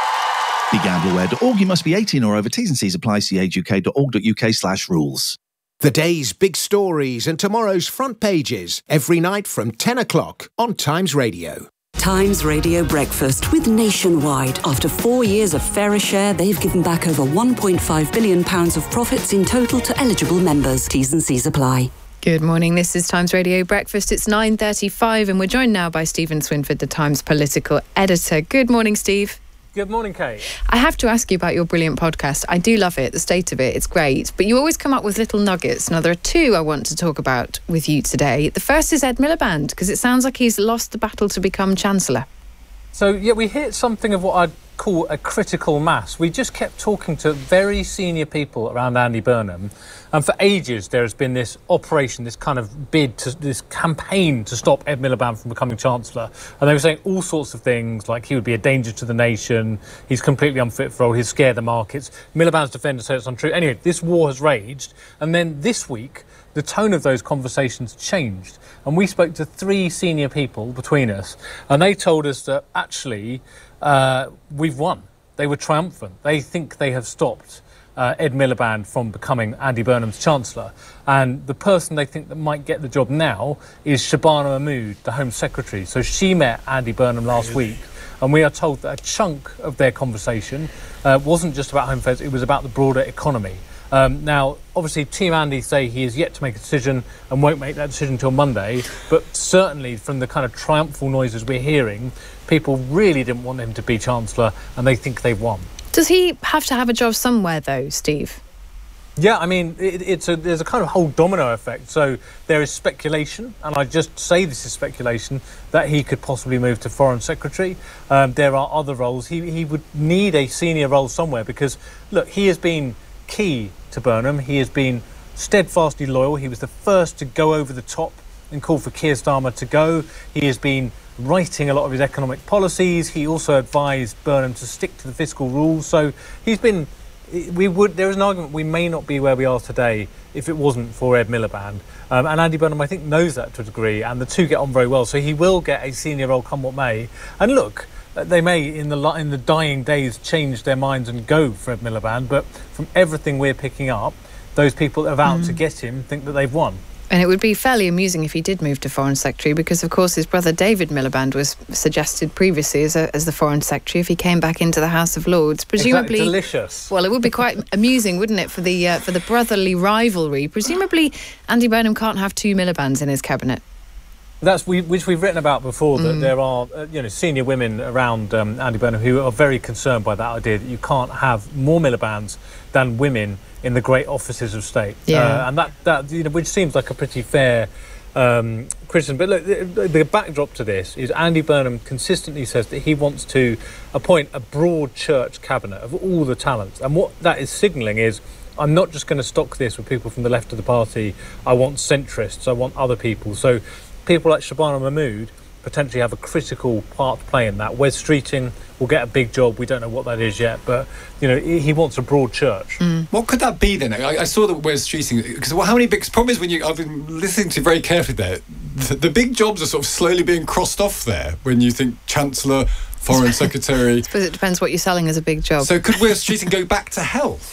Speaker 18: Be gamble aware dot org. You must be eighteen or over. T's and C's apply. See age u k dot org dot u k slash rules.
Speaker 12: The day's big stories and tomorrow's front pages every night from ten o'clock on Times Radio.
Speaker 5: Times Radio Breakfast with Nationwide. After four years of fairer share, they've given back over one point five billion pounds of profits in total to eligible members. T's and C's apply.
Speaker 6: Good morning, this is Times Radio Breakfast. It's nine thirty-five and we're joined now by Stephen Swinford, the Times political editor. Good morning, Steve.
Speaker 19: Good morning, Kate.
Speaker 6: I have to ask you about your brilliant podcast. I do love it, the state of it, it's great. But you always come up with little nuggets. Now, there are two I want to talk about with you today. The first is Ed Miliband, because it sounds like he's lost the battle to become Chancellor.
Speaker 19: So, yeah, we hit something of what I'd call a critical mass. We just kept talking to very senior people around Andy Burnham. And for ages, there has been this operation, this kind of bid, to, this campaign to stop Ed Miliband from becoming Chancellor. And they were saying all sorts of things, like he would be a danger to the nation, he's completely unfit for role, he'd scare the markets. Miliband's defenders say it's untrue. Anyway, this war has raged. And then this week, the tone of those conversations changed. And we spoke to three senior people between us, and they told us that actually uh, we've won. They were triumphant. They think they have stopped uh, Ed Miliband from becoming Andy Burnham's Chancellor. And the person they think that might get the job now is Shabana Mahmood, the Home Secretary. So she met Andy Burnham last week, and we are told that a chunk of their conversation uh, wasn't just about Home Affairs, it was about the broader economy. Um, now, obviously, Team Andy say he is yet to make a decision and won't make that decision until Monday. But certainly, from the kind of triumphal noises we're hearing, people really didn't want him to be Chancellor, and they think they've won.
Speaker 6: Does he have to have a job somewhere, though, Steve?
Speaker 19: Yeah, I mean, it, it's a, there's a kind of whole domino effect. So there is speculation, and I just say this is speculation, that he could possibly move to Foreign Secretary. Um, there are other roles. He, he would need a senior role somewhere because, look, he has been key to Burnham. He has been steadfastly loyal. He was the first to go over the top and call for Keir Starmer to go. He has been writing a lot of his economic policies. He also advised Burnham to stick to the fiscal rules. So he's been, we would, there is an argument we may not be where we are today if it wasn't for Ed Miliband. Um, and Andy Burnham, I think, knows that to a degree, and the two get on very well. So he will get a senior role come what may. And look, they may, in the in the dying days, change their minds and go for Ed Miliband, but from everything we're picking up, those people that are out mm. to get him think that they've won.
Speaker 6: And it would be fairly amusing if he did move to Foreign Secretary, because, of course, his brother David Miliband was suggested previously as, a, as the Foreign Secretary if he came back into the House of Lords. Presumably,
Speaker 19: delicious.
Speaker 6: Well, it would be quite amusing, wouldn't it, for the uh, for the brotherly rivalry? Presumably, Andy Burnham can't have two Milibands in his cabinet.
Speaker 19: That's we, which we've written about before, that mm. there are uh, you know senior women around um, Andy Burnham who are very concerned by that idea that you can't have more Milibands than women in the great offices of state.
Speaker 6: Yeah.
Speaker 19: Uh, and that, that you know which seems like a pretty fair um, criticism. But look, the, the backdrop to this is Andy Burnham consistently says that he wants to appoint a broad church cabinet of all the talents. And what that is signalling is, I'm not just going to stock this with people from the left of the party. I want centrists. I want other people. So people like Shabana Mahmood potentially have a critical part to play in that. Wes Streeting will get a big job. We don't know what that is yet, but you know he wants a broad church.
Speaker 7: Mm. What could that be then? I, I saw that Wes Streeting, because well, how many big problem is when you? I've been listening to very carefully there. The, the big jobs are sort of slowly being crossed off there when you think Chancellor, Foreign Secretary.
Speaker 6: I suppose it depends what you're selling as a big job.
Speaker 7: So could Wes Streeting go back to health?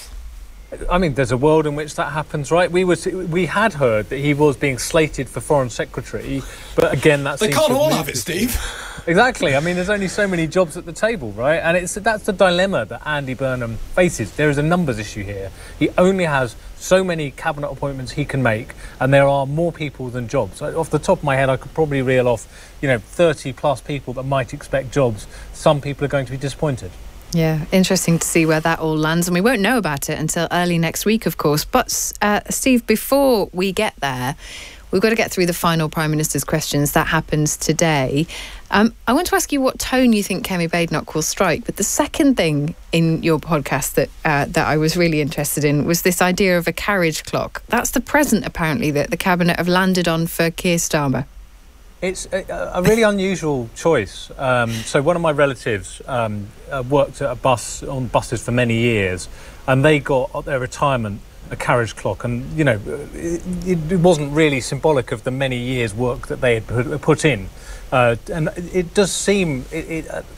Speaker 19: I mean, there's a world in which that happens, right? We was we had heard that he was being slated for Foreign Secretary, but again, that's
Speaker 7: they can't all have it, Steve.
Speaker 19: Exactly. I mean, there's only so many jobs at the table, right? And it's that's the dilemma that Andy Burnham faces. There is a numbers issue here. He only has so many cabinet appointments he can make, and there are more people than jobs. Off the top of my head, I could probably reel off, you know, thirty plus people that might expect jobs. Some people are going to be disappointed.
Speaker 6: Yeah, interesting to see where that all lands, and we won't know about it until early next week, of course. But, uh, Steve, before we get there, we've got to get through the final Prime Minister's questions. That happens today. Um, I want to ask you what tone you think Kemi Badenoch will strike. But the second thing in your podcast that uh, that I was really interested in was this idea of a carriage clock. That's the present, apparently, that the Cabinet have landed on for Keir Starmer.
Speaker 19: It's a, a really unusual choice. Um, so one of my relatives um, uh, worked at a bus on buses for many years, and they got at their retirement a carriage clock, and you know, it, it wasn't really symbolic of the many years' work that they had put, put in, uh, and it does seem. It, it, uh,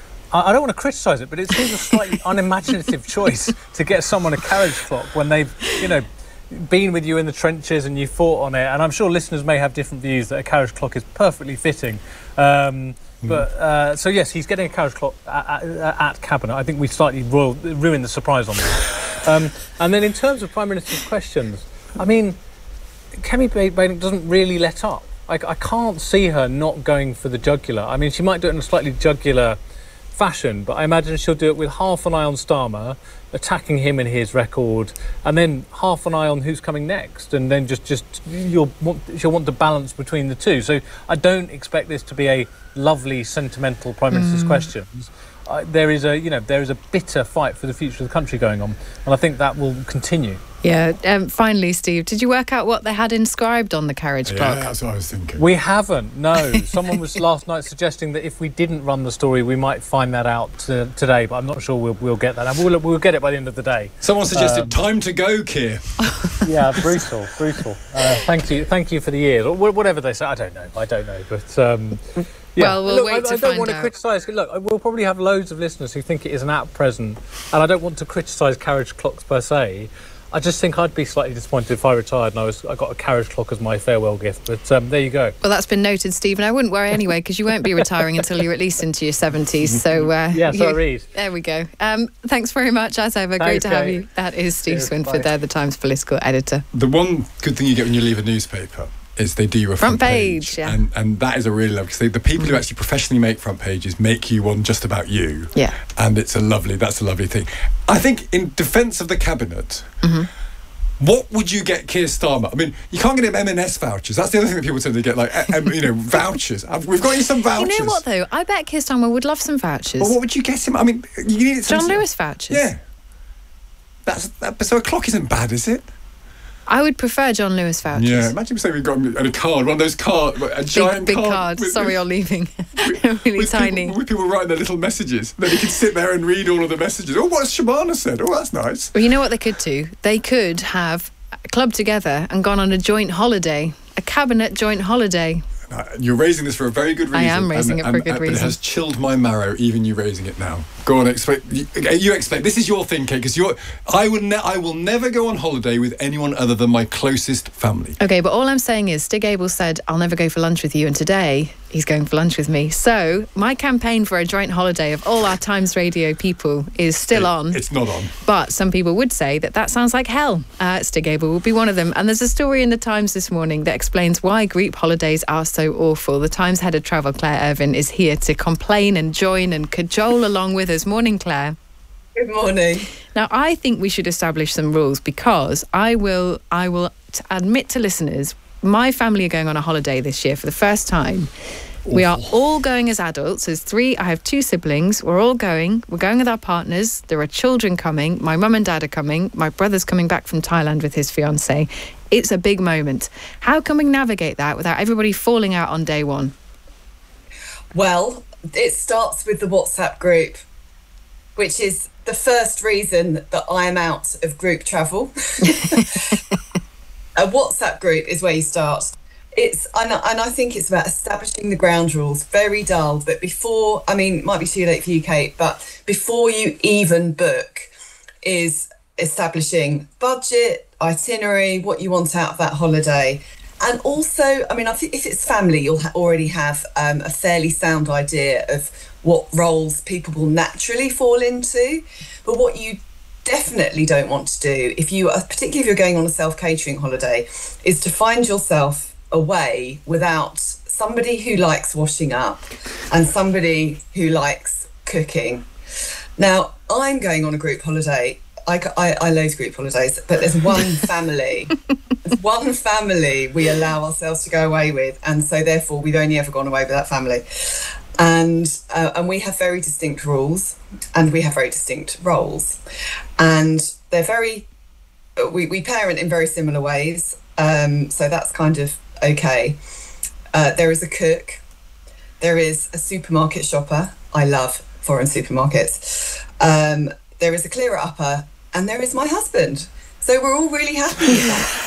Speaker 19: I don't want to criticise it, but it seems a slightly unimaginative choice to get someone a carriage clock when they've, you know, been with you in the trenches and you fought on it. And I'm sure listeners may have different views that a carriage clock is perfectly fitting. Um, but uh, so yes, he's getting a carriage clock at, at, at Cabinet. I think we slightly royal, ruined the surprise on that. Um, and then in terms of Prime Minister's questions, I mean, Kemi Badenoch doesn't really let up. I, I can't see her not going for the jugular. I mean, she might do it in a slightly jugular fashion, but I imagine she'll do it with half an eye on Starmer, attacking him and his record, and then half an eye on who's coming next, and then just just you'll want, she'll want to balance between the two. So I don't expect this to be a lovely, sentimental Prime Minister's mm. questions. Uh, there is a you know there is a bitter fight for the future of the country going on, and I think that will continue.
Speaker 6: Yeah. Um, finally, Steve, did you work out what they had inscribed on the carriage
Speaker 7: yeah,
Speaker 6: clock?
Speaker 7: Yeah, that's what I was thinking.
Speaker 19: We haven't. No. Someone was last night suggesting that if we didn't run the story, we might find that out uh, today. But I'm not sure we'll we'll get that. And we'll we'll get it by the end of the day.
Speaker 7: Someone suggested
Speaker 19: um,
Speaker 7: time to go, Keir.
Speaker 19: Yeah, brutal, brutal. Uh, thank you, thank you for the years, or whatever they say. I don't know. I don't know, but. Um, Yeah.
Speaker 6: Well, we'll
Speaker 19: Look,
Speaker 6: wait
Speaker 19: I,
Speaker 6: to
Speaker 19: I don't
Speaker 6: find
Speaker 19: want
Speaker 6: out.
Speaker 19: to criticise. Look, we'll probably have loads of listeners who think it is an apt present, and I don't want to criticise carriage clocks per se. I just think I'd be slightly disappointed if I retired and I was I got a carriage clock as my farewell gift. But um, there you go.
Speaker 6: Well, that's been noted, Stephen. I wouldn't worry anyway, because you won't be retiring until you're at least into your seventies. So uh,
Speaker 19: yes,
Speaker 6: you,
Speaker 19: I read.
Speaker 6: There we go. Um, thanks very much, as ever.
Speaker 19: Thanks,
Speaker 6: Great to have
Speaker 19: Kate.
Speaker 6: you. That is Steve
Speaker 19: Cheers,
Speaker 6: Swinford,
Speaker 19: bye.
Speaker 6: there, the Times political editor.
Speaker 7: The one good thing you get when you leave a newspaper is they do you a front,
Speaker 6: Front page, yeah.
Speaker 7: and and that is a really lovely, because the people who actually professionally make front pages make you one just about you.
Speaker 6: Yeah.
Speaker 7: And it's a lovely, that's a lovely thing. I think in defence of the Cabinet,
Speaker 6: mm-hmm.
Speaker 7: what would you get Keir Starmer? I mean, you can't get him M and S vouchers. That's the other thing that people tend to get, like, um, you know, vouchers. We've got you some vouchers.
Speaker 6: You know what, though? I bet Keir Starmer would love some vouchers.
Speaker 7: Well, what would you get him? I mean, you need it.
Speaker 6: John Lewis vouchers.
Speaker 7: Yeah. That's that, so a clock isn't bad, is it?
Speaker 6: I would prefer John Lewis vouchers.
Speaker 7: Yeah, imagine saying we've got him a card, one of those cards, a giant
Speaker 6: big, big
Speaker 7: card.
Speaker 6: card.
Speaker 7: With,
Speaker 6: Sorry,
Speaker 7: with,
Speaker 6: you're leaving. really
Speaker 7: with
Speaker 6: tiny.
Speaker 7: People, with people writing their little messages. Then you can sit there and read all of the messages. Oh, what Shabana said. Oh, that's nice.
Speaker 6: Well, you know what they could do? They could have clubbed together and gone on a joint holiday, a cabinet joint holiday.
Speaker 7: Uh, you're raising this for a very good reason.
Speaker 6: I am raising
Speaker 7: and,
Speaker 6: it for
Speaker 7: and,
Speaker 6: a good
Speaker 7: and,
Speaker 6: reason.
Speaker 7: But it has chilled my marrow, even you raising it now. Go on, explain. You, you explain. This is your thing, Kate, because you're. I would. Ne- I will never go on holiday with anyone other than my closest family.
Speaker 6: Okay, but all I'm saying is, Stig Abel said, "I'll never go for lunch with you," and today he's going for lunch with me. So my campaign for a joint holiday of all our Times Radio people is still
Speaker 7: it,
Speaker 6: on.
Speaker 7: It's not on.
Speaker 6: But some people would say that that sounds like hell. Uh, Stig Abel will be one of them. And there's a story in the Times this morning that explains why group holidays are so awful. The Times head of travel, Claire Irvin, is here to complain and join and cajole along with us. Morning, Claire.
Speaker 20: Good morning.
Speaker 6: Now, I think we should establish some rules, because I will, I will t- admit to listeners, my family are going on a holiday this year for the first time. Awful. We are all going as adults. There's three. I have two siblings. We're all going. We're going with our partners. There are children coming. My mum and dad are coming. My brother's coming back from Thailand with his fiancée. It's a big moment. How can we navigate that without everybody falling out on day one?
Speaker 20: Well, it starts with the WhatsApp group, which is the first reason that I am out of group travel. A WhatsApp group is where you start. It's and, and I think it's about establishing the ground rules. Very dull, but before, I mean, it might be too late for you, Kate, but before you even book is establishing budget, itinerary, what you want out of that holiday. And also, I mean, I think if it's family, you'll ha- already have um, a fairly sound idea of what roles people will naturally fall into. But what you definitely don't want to do, if you are, particularly if you're going on a self-catering holiday, is to find yourself away without somebody who likes washing up and somebody who likes cooking. Now, I'm going on a group holiday. I, I, I loathe group holidays, but there's one family, there's one family we allow ourselves to go away with, and so therefore we've only ever gone away with that family. And uh, and we have very distinct rules, and we have very distinct roles, and they're very, we, we parent in very similar ways, um, so that's kind of okay. Uh, there is a cook. There is a supermarket shopper. I love foreign supermarkets. Um, there is a clearer-upper, and there is my husband. So we're all really happy with that.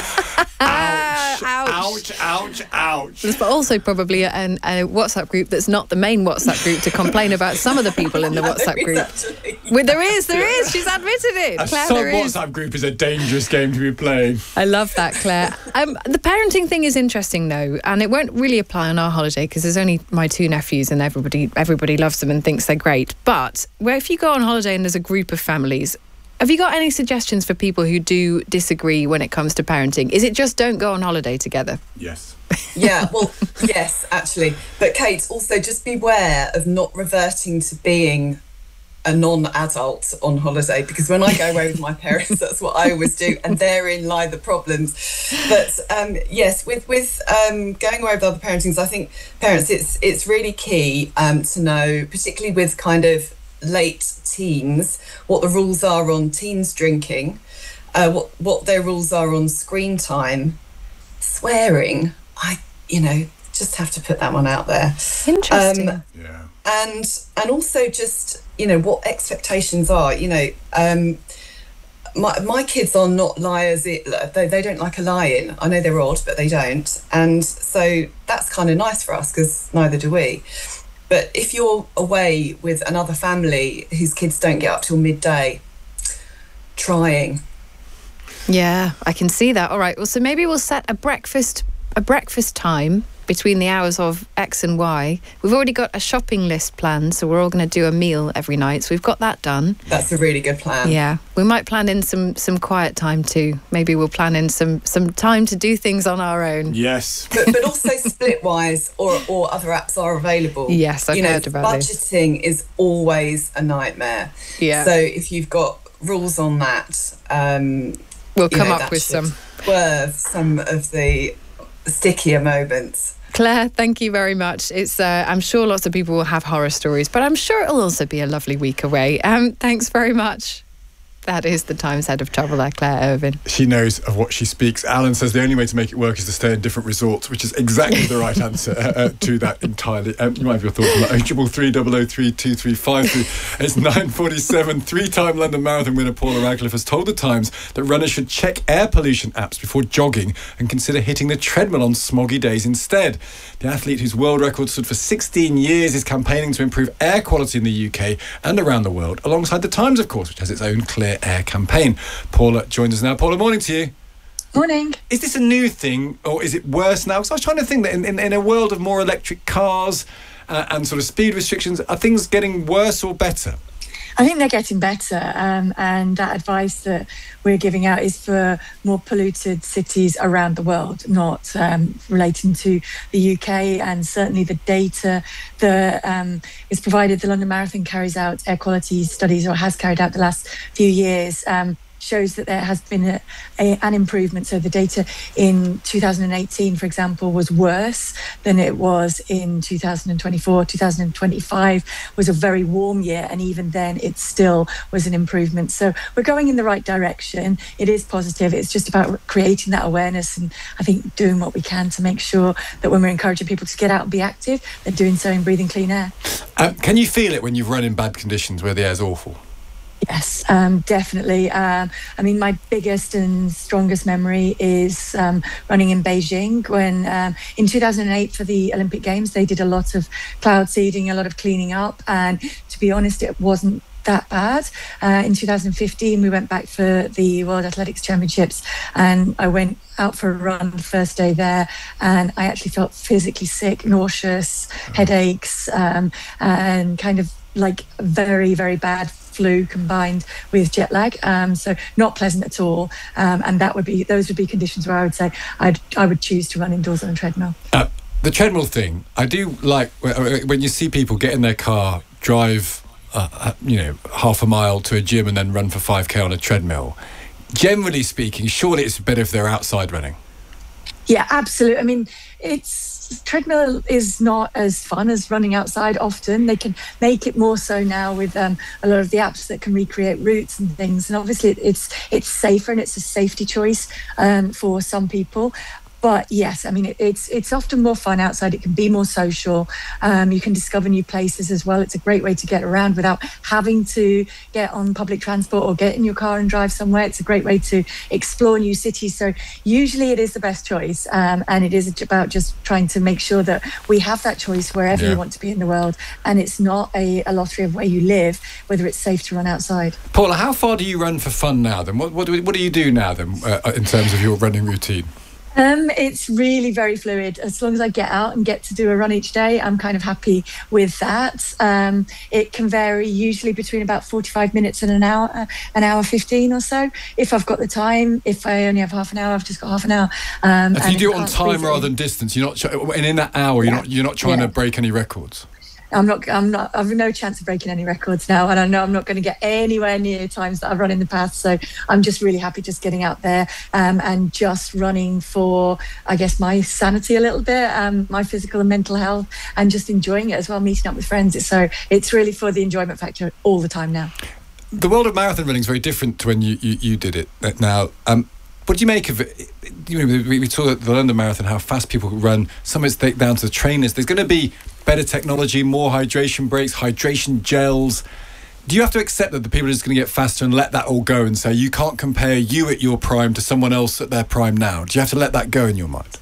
Speaker 7: Ouch, ouch, ouch, ouch.
Speaker 6: There's also probably a, an, a WhatsApp group that's not the main WhatsApp group to complain about some of the people in the
Speaker 20: Yeah,
Speaker 6: WhatsApp
Speaker 20: there
Speaker 6: group.
Speaker 20: is actually.
Speaker 6: Well, there is, there is. She's admitted it.
Speaker 7: A
Speaker 6: Claire,
Speaker 7: sub
Speaker 6: there is.
Speaker 7: WhatsApp group is a dangerous game to be playing.
Speaker 6: I love that, Claire. Um, the parenting thing is interesting, though, and it won't really apply on our holiday because there's only my two nephews and everybody everybody loves them and thinks they're great. But where if you go on holiday and there's a group of families, have you got any suggestions for people who do disagree when it comes to parenting? Is it just don't go on holiday together?
Speaker 7: Yes.
Speaker 20: Yeah, well, yes, actually. But Kate, also just beware of not reverting to being a non-adult on holiday, because when I go away with my parents, that's what I always do, and therein lie the problems. But um, yes, with with um, going away with other parentings, I think parents, it's it's really key um, to know, particularly with kind of late teens, what the rules are on teens drinking, uh, what what their rules are on screen time, swearing. I, you know, just have to put that one out there.
Speaker 6: Interesting.
Speaker 20: Um, yeah. And and also just, you know, what expectations are. You know, um, my my kids are not liars. It, they they don't like a lie-in. I know they're odd, but they don't. And so that's kind of nice for us because neither do we. But if you're away with another family whose kids don't get up till midday, trying.
Speaker 6: Yeah, I can see that. All right. Well, so maybe we'll set a breakfast a breakfast time between the hours of X and Y. We've already got a shopping list planned, so we're all going to do a meal every night. So we've got that done.
Speaker 20: That's a really good plan.
Speaker 6: Yeah. We might plan in some some quiet time too. Maybe we'll plan in some some time to do things on our own.
Speaker 7: Yes.
Speaker 20: But, but also Splitwise or, or other apps are available.
Speaker 6: Yes, I've
Speaker 20: you know,
Speaker 6: heard about this.
Speaker 20: budgeting is always a nightmare.
Speaker 6: Yeah.
Speaker 20: So if you've got rules on that, um,
Speaker 6: we'll
Speaker 20: you
Speaker 6: come
Speaker 20: know,
Speaker 6: up
Speaker 20: that
Speaker 6: with
Speaker 20: should
Speaker 6: some.
Speaker 20: Swerve some of the stickier moments.
Speaker 6: Claire, thank you very much. It's uh, I'm sure lots of people will have horror stories, but I'm sure it'll also be a lovely week away. Um, thanks very much. That is the Times Head of Travel there, Claire Irvin.
Speaker 7: She knows of what she speaks. Alan says the only way to make it work is to stay in different resorts, which is exactly the right answer uh, uh, to that entirely. Um, you might have your thoughts on that. oh triple three, double oh three, two three five three. It's nine forty-seven. Three-time London Marathon winner Paula Radcliffe has told the Times that runners should check air pollution apps before jogging and consider hitting the treadmill on smoggy days instead. The athlete, whose world record stood for sixteen years, is campaigning to improve air quality in the U K and around the world, alongside the Times, of course, which has its own Clear Air campaign. Paula joins us now. Paula, morning to you.
Speaker 21: Morning.
Speaker 7: Is this a new thing or is it worse now? Because I was trying to think that in, in, in a world of more electric cars uh, and sort of speed restrictions, are things getting worse or better?
Speaker 21: I think they're getting better, um, and that advice that we're giving out is for more polluted cities around the world, not um, relating to the U K. And certainly the data that um, is provided, the London Marathon carries out air quality studies, or has carried out the last few years, um, shows that there has been a, a, an improvement. So the data in two thousand eighteen, for example, was worse than it was in two thousand twenty-four. two thousand twenty-five was a very warm year, and even then it still was an improvement. So we're going in the right direction. It is positive. It's just about creating that awareness, and I think doing what we can to make sure that when we're encouraging people to get out and be active, they're doing so in breathing clean air.
Speaker 7: Um, can you feel it when you've run in bad conditions where the air's awful?
Speaker 21: Yes, um, definitely. Um, I mean, my biggest and strongest memory is um, running in Beijing when um, in two thousand eight for the Olympic Games, they did a lot of cloud seeding, a lot of cleaning up. And to be honest, it wasn't that bad. Uh, in two thousand fifteen, we went back for the World Athletics Championships, and I went out for a run the first day there, and I actually felt physically sick, nauseous, headaches, um, and kind of like very, very bad flu combined with jet lag, um, so not pleasant at all. Um, and that would be those would be conditions where I would say I'd I would choose to run indoors on a treadmill.
Speaker 7: Uh, the treadmill thing, I do like when you see people get in their car, drive, uh, you know, half a mile to a gym and then run for five K on a treadmill. Generally speaking, surely it's better if they're outside running.
Speaker 21: Yeah, absolutely. I mean, it's treadmill is not as fun as running outside often. They can make it more so now with um, a lot of the apps that can recreate routes and things. And obviously it's it's safer and it's a safety choice um, for some people. But yes, I mean, it, it's it's often more fun outside. It can be more social. Um, you can discover new places as well. It's a great way to get around without having to get on public transport or get in your car and drive somewhere. It's a great way to explore new cities. So usually it is the best choice. Um, and it is about just trying to make sure that we have that choice wherever
Speaker 7: Yeah.
Speaker 21: you want to be in the world. And it's not a, a lottery of where you live, whether it's safe to run outside.
Speaker 7: Paula, how far do you run for fun now then? What, what, do, what do you do now then uh, in terms of your running routine?
Speaker 21: Um, it's really very fluid. As long as I get out and get to do a run each day, I'm kind of happy with that. Um, it can vary, usually between about forty-five minutes and an hour, uh, an hour fifteen or so. If I've got the time, if I only have half an hour, I've just got half an hour. Um,
Speaker 7: And do you do it on time rather than distance? You're not, tr- and in that hour, you're
Speaker 21: Yeah.
Speaker 7: not, you're not trying
Speaker 21: Yeah.
Speaker 7: to break any records.
Speaker 21: I'm not, I'm not, I've no chance of breaking any records now. And I know I'm not going to get anywhere near times that I've run in the past. So I'm just really happy just getting out there um, and just running for, I guess, my sanity a little bit, um, my physical and mental health, and just enjoying it as well, meeting up with friends. So it's really for the enjoyment factor all the time now.
Speaker 7: The world of marathon running is very different to when you, you, you did it now. Um, what do you make of it? You know, we, we saw at the London Marathon how fast people run. Some of it's down to the trainers. There's going to be better technology, more hydration breaks, hydration gels. Do you have to accept that the people are just going to get faster and let that all go and say you can't compare you at your prime to someone else at their prime now? Do you have to let that go in your mind?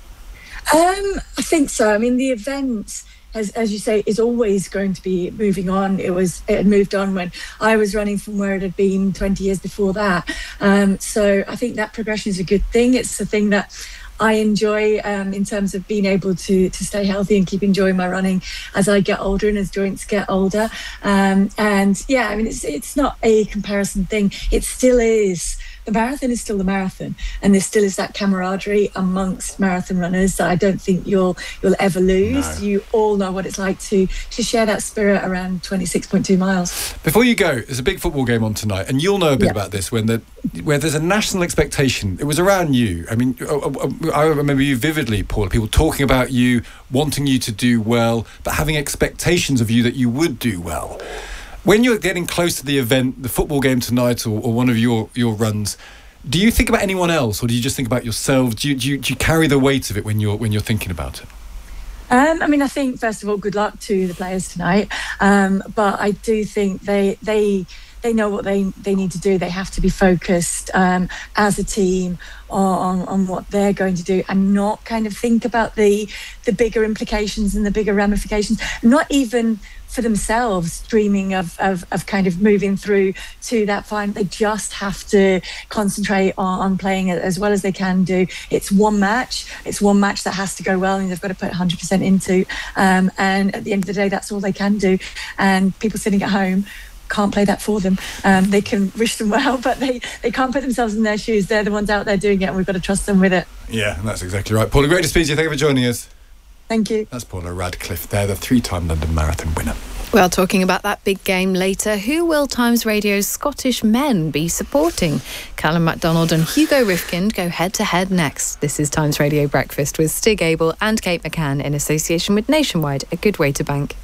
Speaker 21: Um, I think so. I mean, the event, as as you say, is always going to be moving on. It was it had moved on when I was running from where it had been twenty years before that. Um, so I think that progression is a good thing. It's the thing that I enjoy um, in terms of being able to to stay healthy and keep enjoying my running as I get older and as joints get older. Um, and yeah, I mean, it's it's not a comparison thing. It still is. The marathon is still the marathon, and there still is that camaraderie amongst marathon runners that I don't think you'll you'll ever lose.
Speaker 7: No.
Speaker 21: You all know what it's like to to share that spirit around twenty-six point two miles.
Speaker 7: Before you go, there's a big football game on tonight, and you'll know a bit
Speaker 21: Yeah.
Speaker 7: about this when the where there's a national expectation. It was around you. I mean, I, I remember you vividly, Paul. People talking about you, wanting you to do well, but having expectations of you that you would do well. When you're getting close to the event, the football game tonight, or, or one of your, your runs, do you think about anyone else, or do you just think about yourself? Do you, do you, do you carry the weight of it when you're when you're thinking about it?
Speaker 21: Um, I mean, I think first of all, good luck to the players tonight. Um, but I do think they they they know what they, they need to do. They have to be focused um, as a team on, on what they're going to do, and not kind of think about the the bigger implications and the bigger ramifications. Not even for themselves, dreaming of, of, of kind of moving through to that final. They just have to concentrate on, on playing it as well as they can do. It's one match. It's one match that has to go well, and they've got to put one hundred percent into. Um, and at the end of the day, that's all they can do. And people sitting at home can't play that for them. Um, they can wish them well, but they, they can't put themselves in their shoes. They're the ones out there doing it, and we've got to trust them with it.
Speaker 7: Yeah, that's exactly right. Paula, great to speak to you. Thank you for joining us.
Speaker 21: Thank you.
Speaker 7: That's Paula Radcliffe there, the three-time London Marathon winner.
Speaker 6: Well, talking about that big game later, who will Times Radio's Scottish men be supporting? Callum MacDonald and Hugo Rifkind go head-to-head next. This is Times Radio Breakfast with Stig Abel and Kate McCann in association with Nationwide, a good way to bank.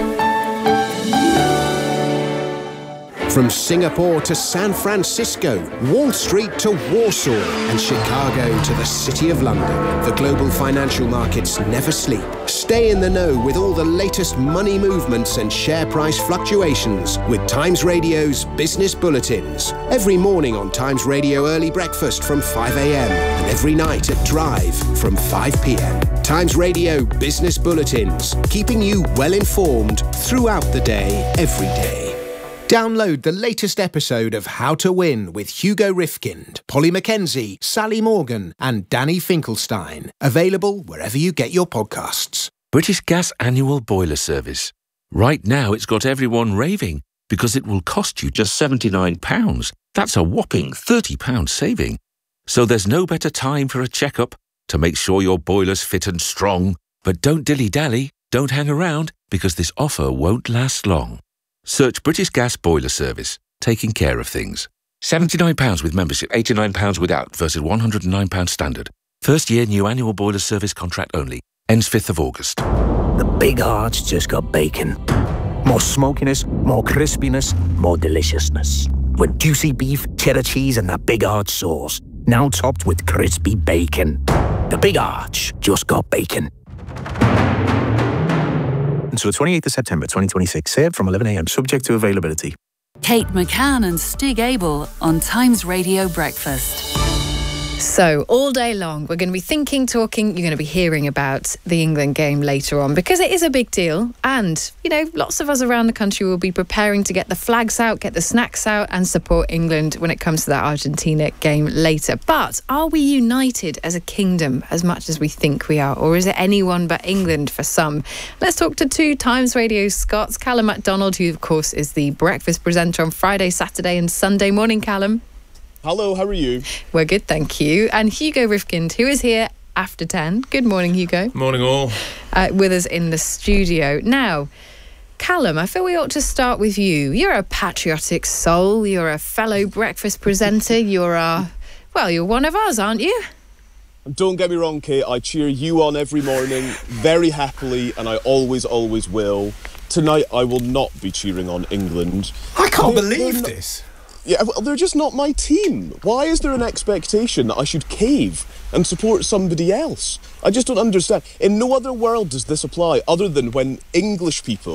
Speaker 12: From Singapore to San Francisco, Wall Street to Warsaw, and Chicago to the City of London, the global financial markets never sleep. Stay in the know with all the latest money movements and share price fluctuations with Times Radio's Business Bulletins. Every morning on Times Radio Early Breakfast from five a.m. and every night at Drive from five p.m. Times Radio Business Bulletins, keeping you well informed throughout the day, every day. Download the latest episode of How to Win with Hugo Rifkind, Polly Mackenzie, Sally Morgan and Danny Finkelstein. Available wherever you get your podcasts.
Speaker 2: British Gas Annual Boiler Service. Right now it's got everyone raving because it will cost you just seventy-nine pounds. That's a whopping thirty pounds saving. So there's no better time for a checkup to make sure your boiler's fit and strong. But don't dilly-dally, don't hang around, because this offer won't last long. Search British Gas Boiler Service, taking care of things. seventy-nine pounds with membership, eighty-nine pounds without versus one hundred nine pounds standard. First year new annual boiler service contract only. Ends fifth of August.
Speaker 22: The Big Arch just got bacon. More smokiness, more crispiness, more deliciousness. With juicy beef, cheddar cheese and that Big Arch sauce. Now topped with crispy bacon. The big arch just got bacon.
Speaker 17: Until the twenty-eighth of September twenty twenty-six. Served from eleven a m, subject to availability.
Speaker 5: Kate McCann and Stig Abel on Times Radio Breakfast.
Speaker 6: So, all day long, we're going to be thinking, talking, you're going to be hearing about the England game later on because it is a big deal. And, you know, lots of us around the country will be preparing to get the flags out, get the snacks out and support England when it comes to that Argentina game later. But are we united as a kingdom as much as we think we are? Or is it anyone but England for some? Let's talk to two Times Radio Scots. Callum MacDonald, who, of course, is the breakfast presenter on Friday, Saturday and Sunday morning. Callum.
Speaker 3: Hello, how are you?
Speaker 6: We're good, thank you. And Hugo Rifkind, who is here after ten. Good morning, Hugo.
Speaker 4: Morning, all.
Speaker 6: Uh, with us in the studio. Now, Callum, I feel we ought to start with you. You're a patriotic soul. You're a fellow breakfast presenter. You're a, well, you're one of us, aren't you?
Speaker 3: Don't get me wrong, Kate. I cheer you on every morning very happily, and I always, always will. Tonight, I will not be cheering on England.
Speaker 7: I can't
Speaker 3: They're-
Speaker 7: believe
Speaker 3: they're not-
Speaker 7: this.
Speaker 3: Yeah, well, they're just not my team. Why is there an expectation that I should cave and support somebody else? I just don't understand. In no other world does this apply other than when English people